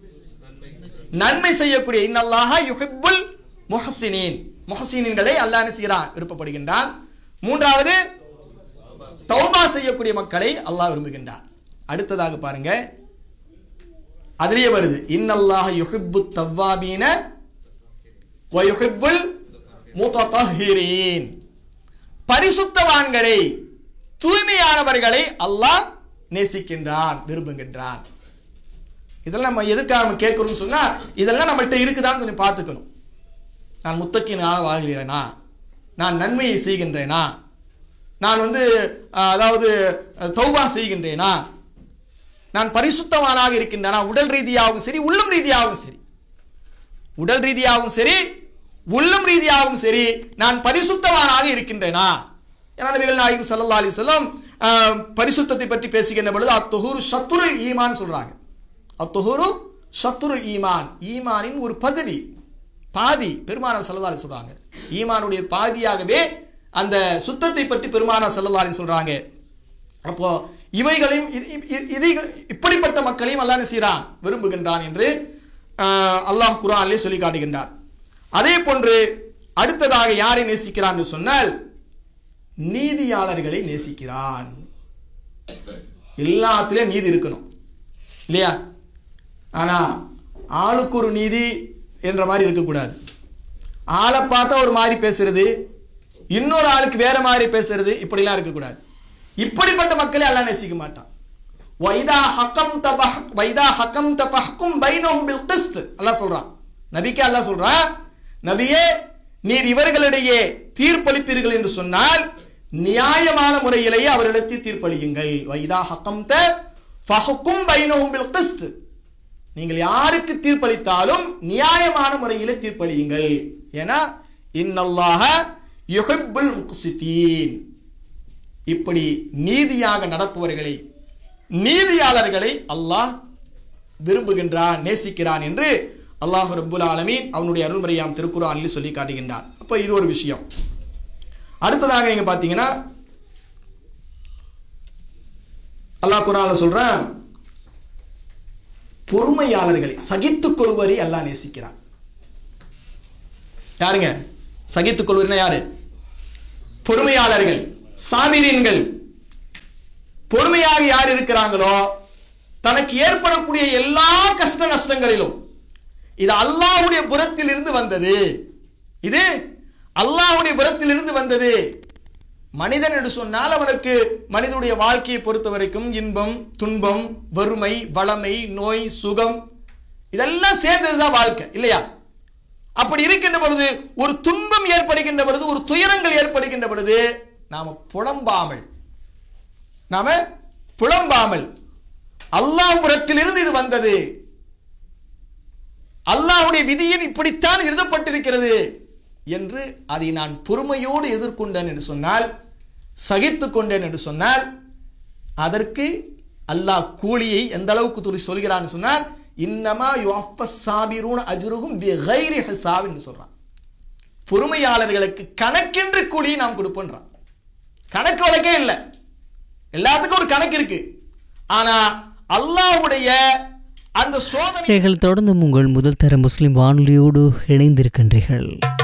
நன்மை செய்யக்கூடிய இன்னல்லாஹ யுஹிப்புல் முஹ்சினீன், முஹ்சினீன்களை அல்லாஹ் நேசிக்கிறான், விருப்பப்படுகின்றான். மூன்றாவது, தௌபா செய்யக்கூடிய மக்களை அல்லாஹ் விரும்புகின்றான். அடுத்ததாக பாருங்க, அதிலே வருது இன்னல்லாஹ யுஹிப்புத் தவ்வாபீன வ யுஹிப்புல் முத்தஹிரீன். பரிசுத்தவான்களை, தூய்மையானவர்களை அல்லாஹ் நேசிக்கின்றான், விரும்புகின்றான். இதெல்லாம் நம்ம எதுக்காக நம்ம கேட்கணும்னு சொன்னா, இதெல்லாம் நம்மள்கிட்ட இருக்குதான்னு கொஞ்சம் பார்த்துக்கணும். நான் முத்தக்கினால வாழ்கிறேனா, நான் நன்மையை செய்கின்றேனா, நான் அதாவது தௌபா செய்கின்றேனா, நான் பரிசுத்தவானாக இருக்கின்றேனா, உடல் ரீதியாகவும் சரி உள்ளம் ரீதியாகவும் சரி, உடல் ரீதியாகவும் சரி உள்ளம் ரீதியாகவும் சரி நான் பரிசுத்தவானாக இருக்கின்றேனா? ஏன்னா நபிகள் நாயகம் ஸல்லல்லாஹு அலைஹி வஸல்லம் பரிசுத்தத்தை பற்றி பேசுகின்ற பொழுது அத்துஹூரு ஷத்ருல் ஈமான் சொல்றாங்க. அத்துஹூரு ஷத்ருல் ஈமான், ஈமானின் ஒரு பகுதி, பாதி. பெருமானார் ஸல்லல்லாஹு அலைஹி சொல்றாங்க, ஈமானுடைய பாதியாகவே அந்த சுத்தத்தை பற்றி பெருமானார் ஸல்லல்லாஹு அலைஹி சொல்றாங்க. அப்போ இவைகளையும் இப்படிப்பட்ட மக்களையும் அல்லாஹ் செய்கிறான், விரும்புகின்றான் என்று அல்லாஹ் குர்ஆனிலே சொல்லி காட்டுகின்றார். அதே போன்று அடுத்ததாக யாரை நேசிக்கிறான் என்று சொன்னால் நீதியாளர்களை நேசிக்கிறான். எல்லாத்திலையும் நீதி இருக்கணும் இல்லையா? ஆனா ஆளுக்கு ஒரு நீதி என்ற மாதிரி இருக்கக்கூடாது. ஆளை பார்த்தா ஒரு மாதிரி பேசுறது, இன்னொரு ஆளுக்கு வேற மாதிரி பேசுறது, இப்படிலாம் இருக்கக்கூடாது. இப்படிப்பட்ட மக்களை அல்லாஹ் நேசிக்க மாட்டான். அல்லாஹ் சொல்றான், நபிக்கு அல்லாஹ் சொல்றான், நபியே நீர் இவர்களிடையே தீர்ப்பளிப்பீர்கள் என்று சொன்னால் நியாயமான முறையிலேயே அவர்களிடத்தில் தீர்ப்பளியுங்கள். வைதா ஹக்கம்த ஃபஹ்கும் பைனஹும் பில் கிஸ்த், நீங்கள் யாருக்கு தீர்ப்பளித்தாலும் நியாயமான முறையிலே தீர்ப்பளியுங்கள். ஏன்னா இன்னல்லாஹ யுஹிப்புல் முக்ஸிதீன், இப்படி நீதியாக நடப்பவர்களை, நீதியாளர்களை அல்லாஹ் விரும்புகின்றான், நேசிக்கிறான் என்று அல்லாஹ் ரப்புல் ஆலமீன் அவனுடைய அருள்மறையாம் திருக்குர்ஆனில் சொல்லி காட்டுகின்றான். அப்போ இது ஒரு விஷயம். அடுத்ததாக நீங்க பார்த்தீங்கன்னா அல்லாஹ் குர்ஆன்ல சொல்றான், பொறுமையாளர்களை சகித்துக் கொள்வரை அல்லாஹ் நேசிக்கிறான். யாருங்க சகித்துக் கொள்வர்னா யாரு? பொறுமையாளர்கள், சாபிரீன்கள். பொறுமையாக யார் இருக்கிறாங்களோ தனக்கு ஏற்படக்கூடிய எல்லா கஷ்ட நஷ்டங்களிலும் இது அல்லாஹ்வுடைய புறத்தில் இருந்து வந்தது, இது அல்லாஹ்வுடைய புறத்தில் இருந்து வந்தது. மனிதன் என்று சொன்னால் அவனுக்கு மனிதனுடைய வாழ்க்கையை பொறுத்த வரைக்கும் இன்பம், துன்பம், வறுமை, வளமை, நோய், சுகம் இதெல்லாம் சேர்ந்ததுதான் வாழ்க்கை இல்லையா? அப்படி இருக்கின்ற பொழுது, ஒரு துன்பம் ஏற்படுகின்ற பொழுது, ஒரு துயரங்கள் ஏற்படுகின்ற பொழுது நாம புலம்பாமல் அல்லாஹ் புறத்திலிருந்து இது வந்தது, அல்லாஹ்வுடைய விதியில் இப்படித்தான் எழுதப்பட்டிருக்கிறது என்று அதை நான் பொறுமையோடு எதிர்கொண்டேன் என்று சொன்னால், சகித்துக் கொண்டேன் என்று சொன்னால், அதற்கு அல்லாஹ் கூலியை எந்த அளவுக்கு சொல்கிறான் சொன்னால், இன்னமா யுவஃபஸ் சாபிரூன அஜ்ருஹும் பிகைரி ஹிசாப் என்று சொல்றான். பொறுமையாளர்களுக்கு கணக்கின்றி கூலியை நாம் கொடுப்போம்ன்றான். கணக்கு வழக்கே இல்லை, எல்லாத்துக்கும் ஒரு கணக்கு இருக்கு. ஆனா அல்லாஹ்வுடைய அந்த சோதனை தொடர்ந்து உங்கள் முதல் தர முஸ்லிம் வானொலியோடு இணைந்திருக்கின்றீர்கள்.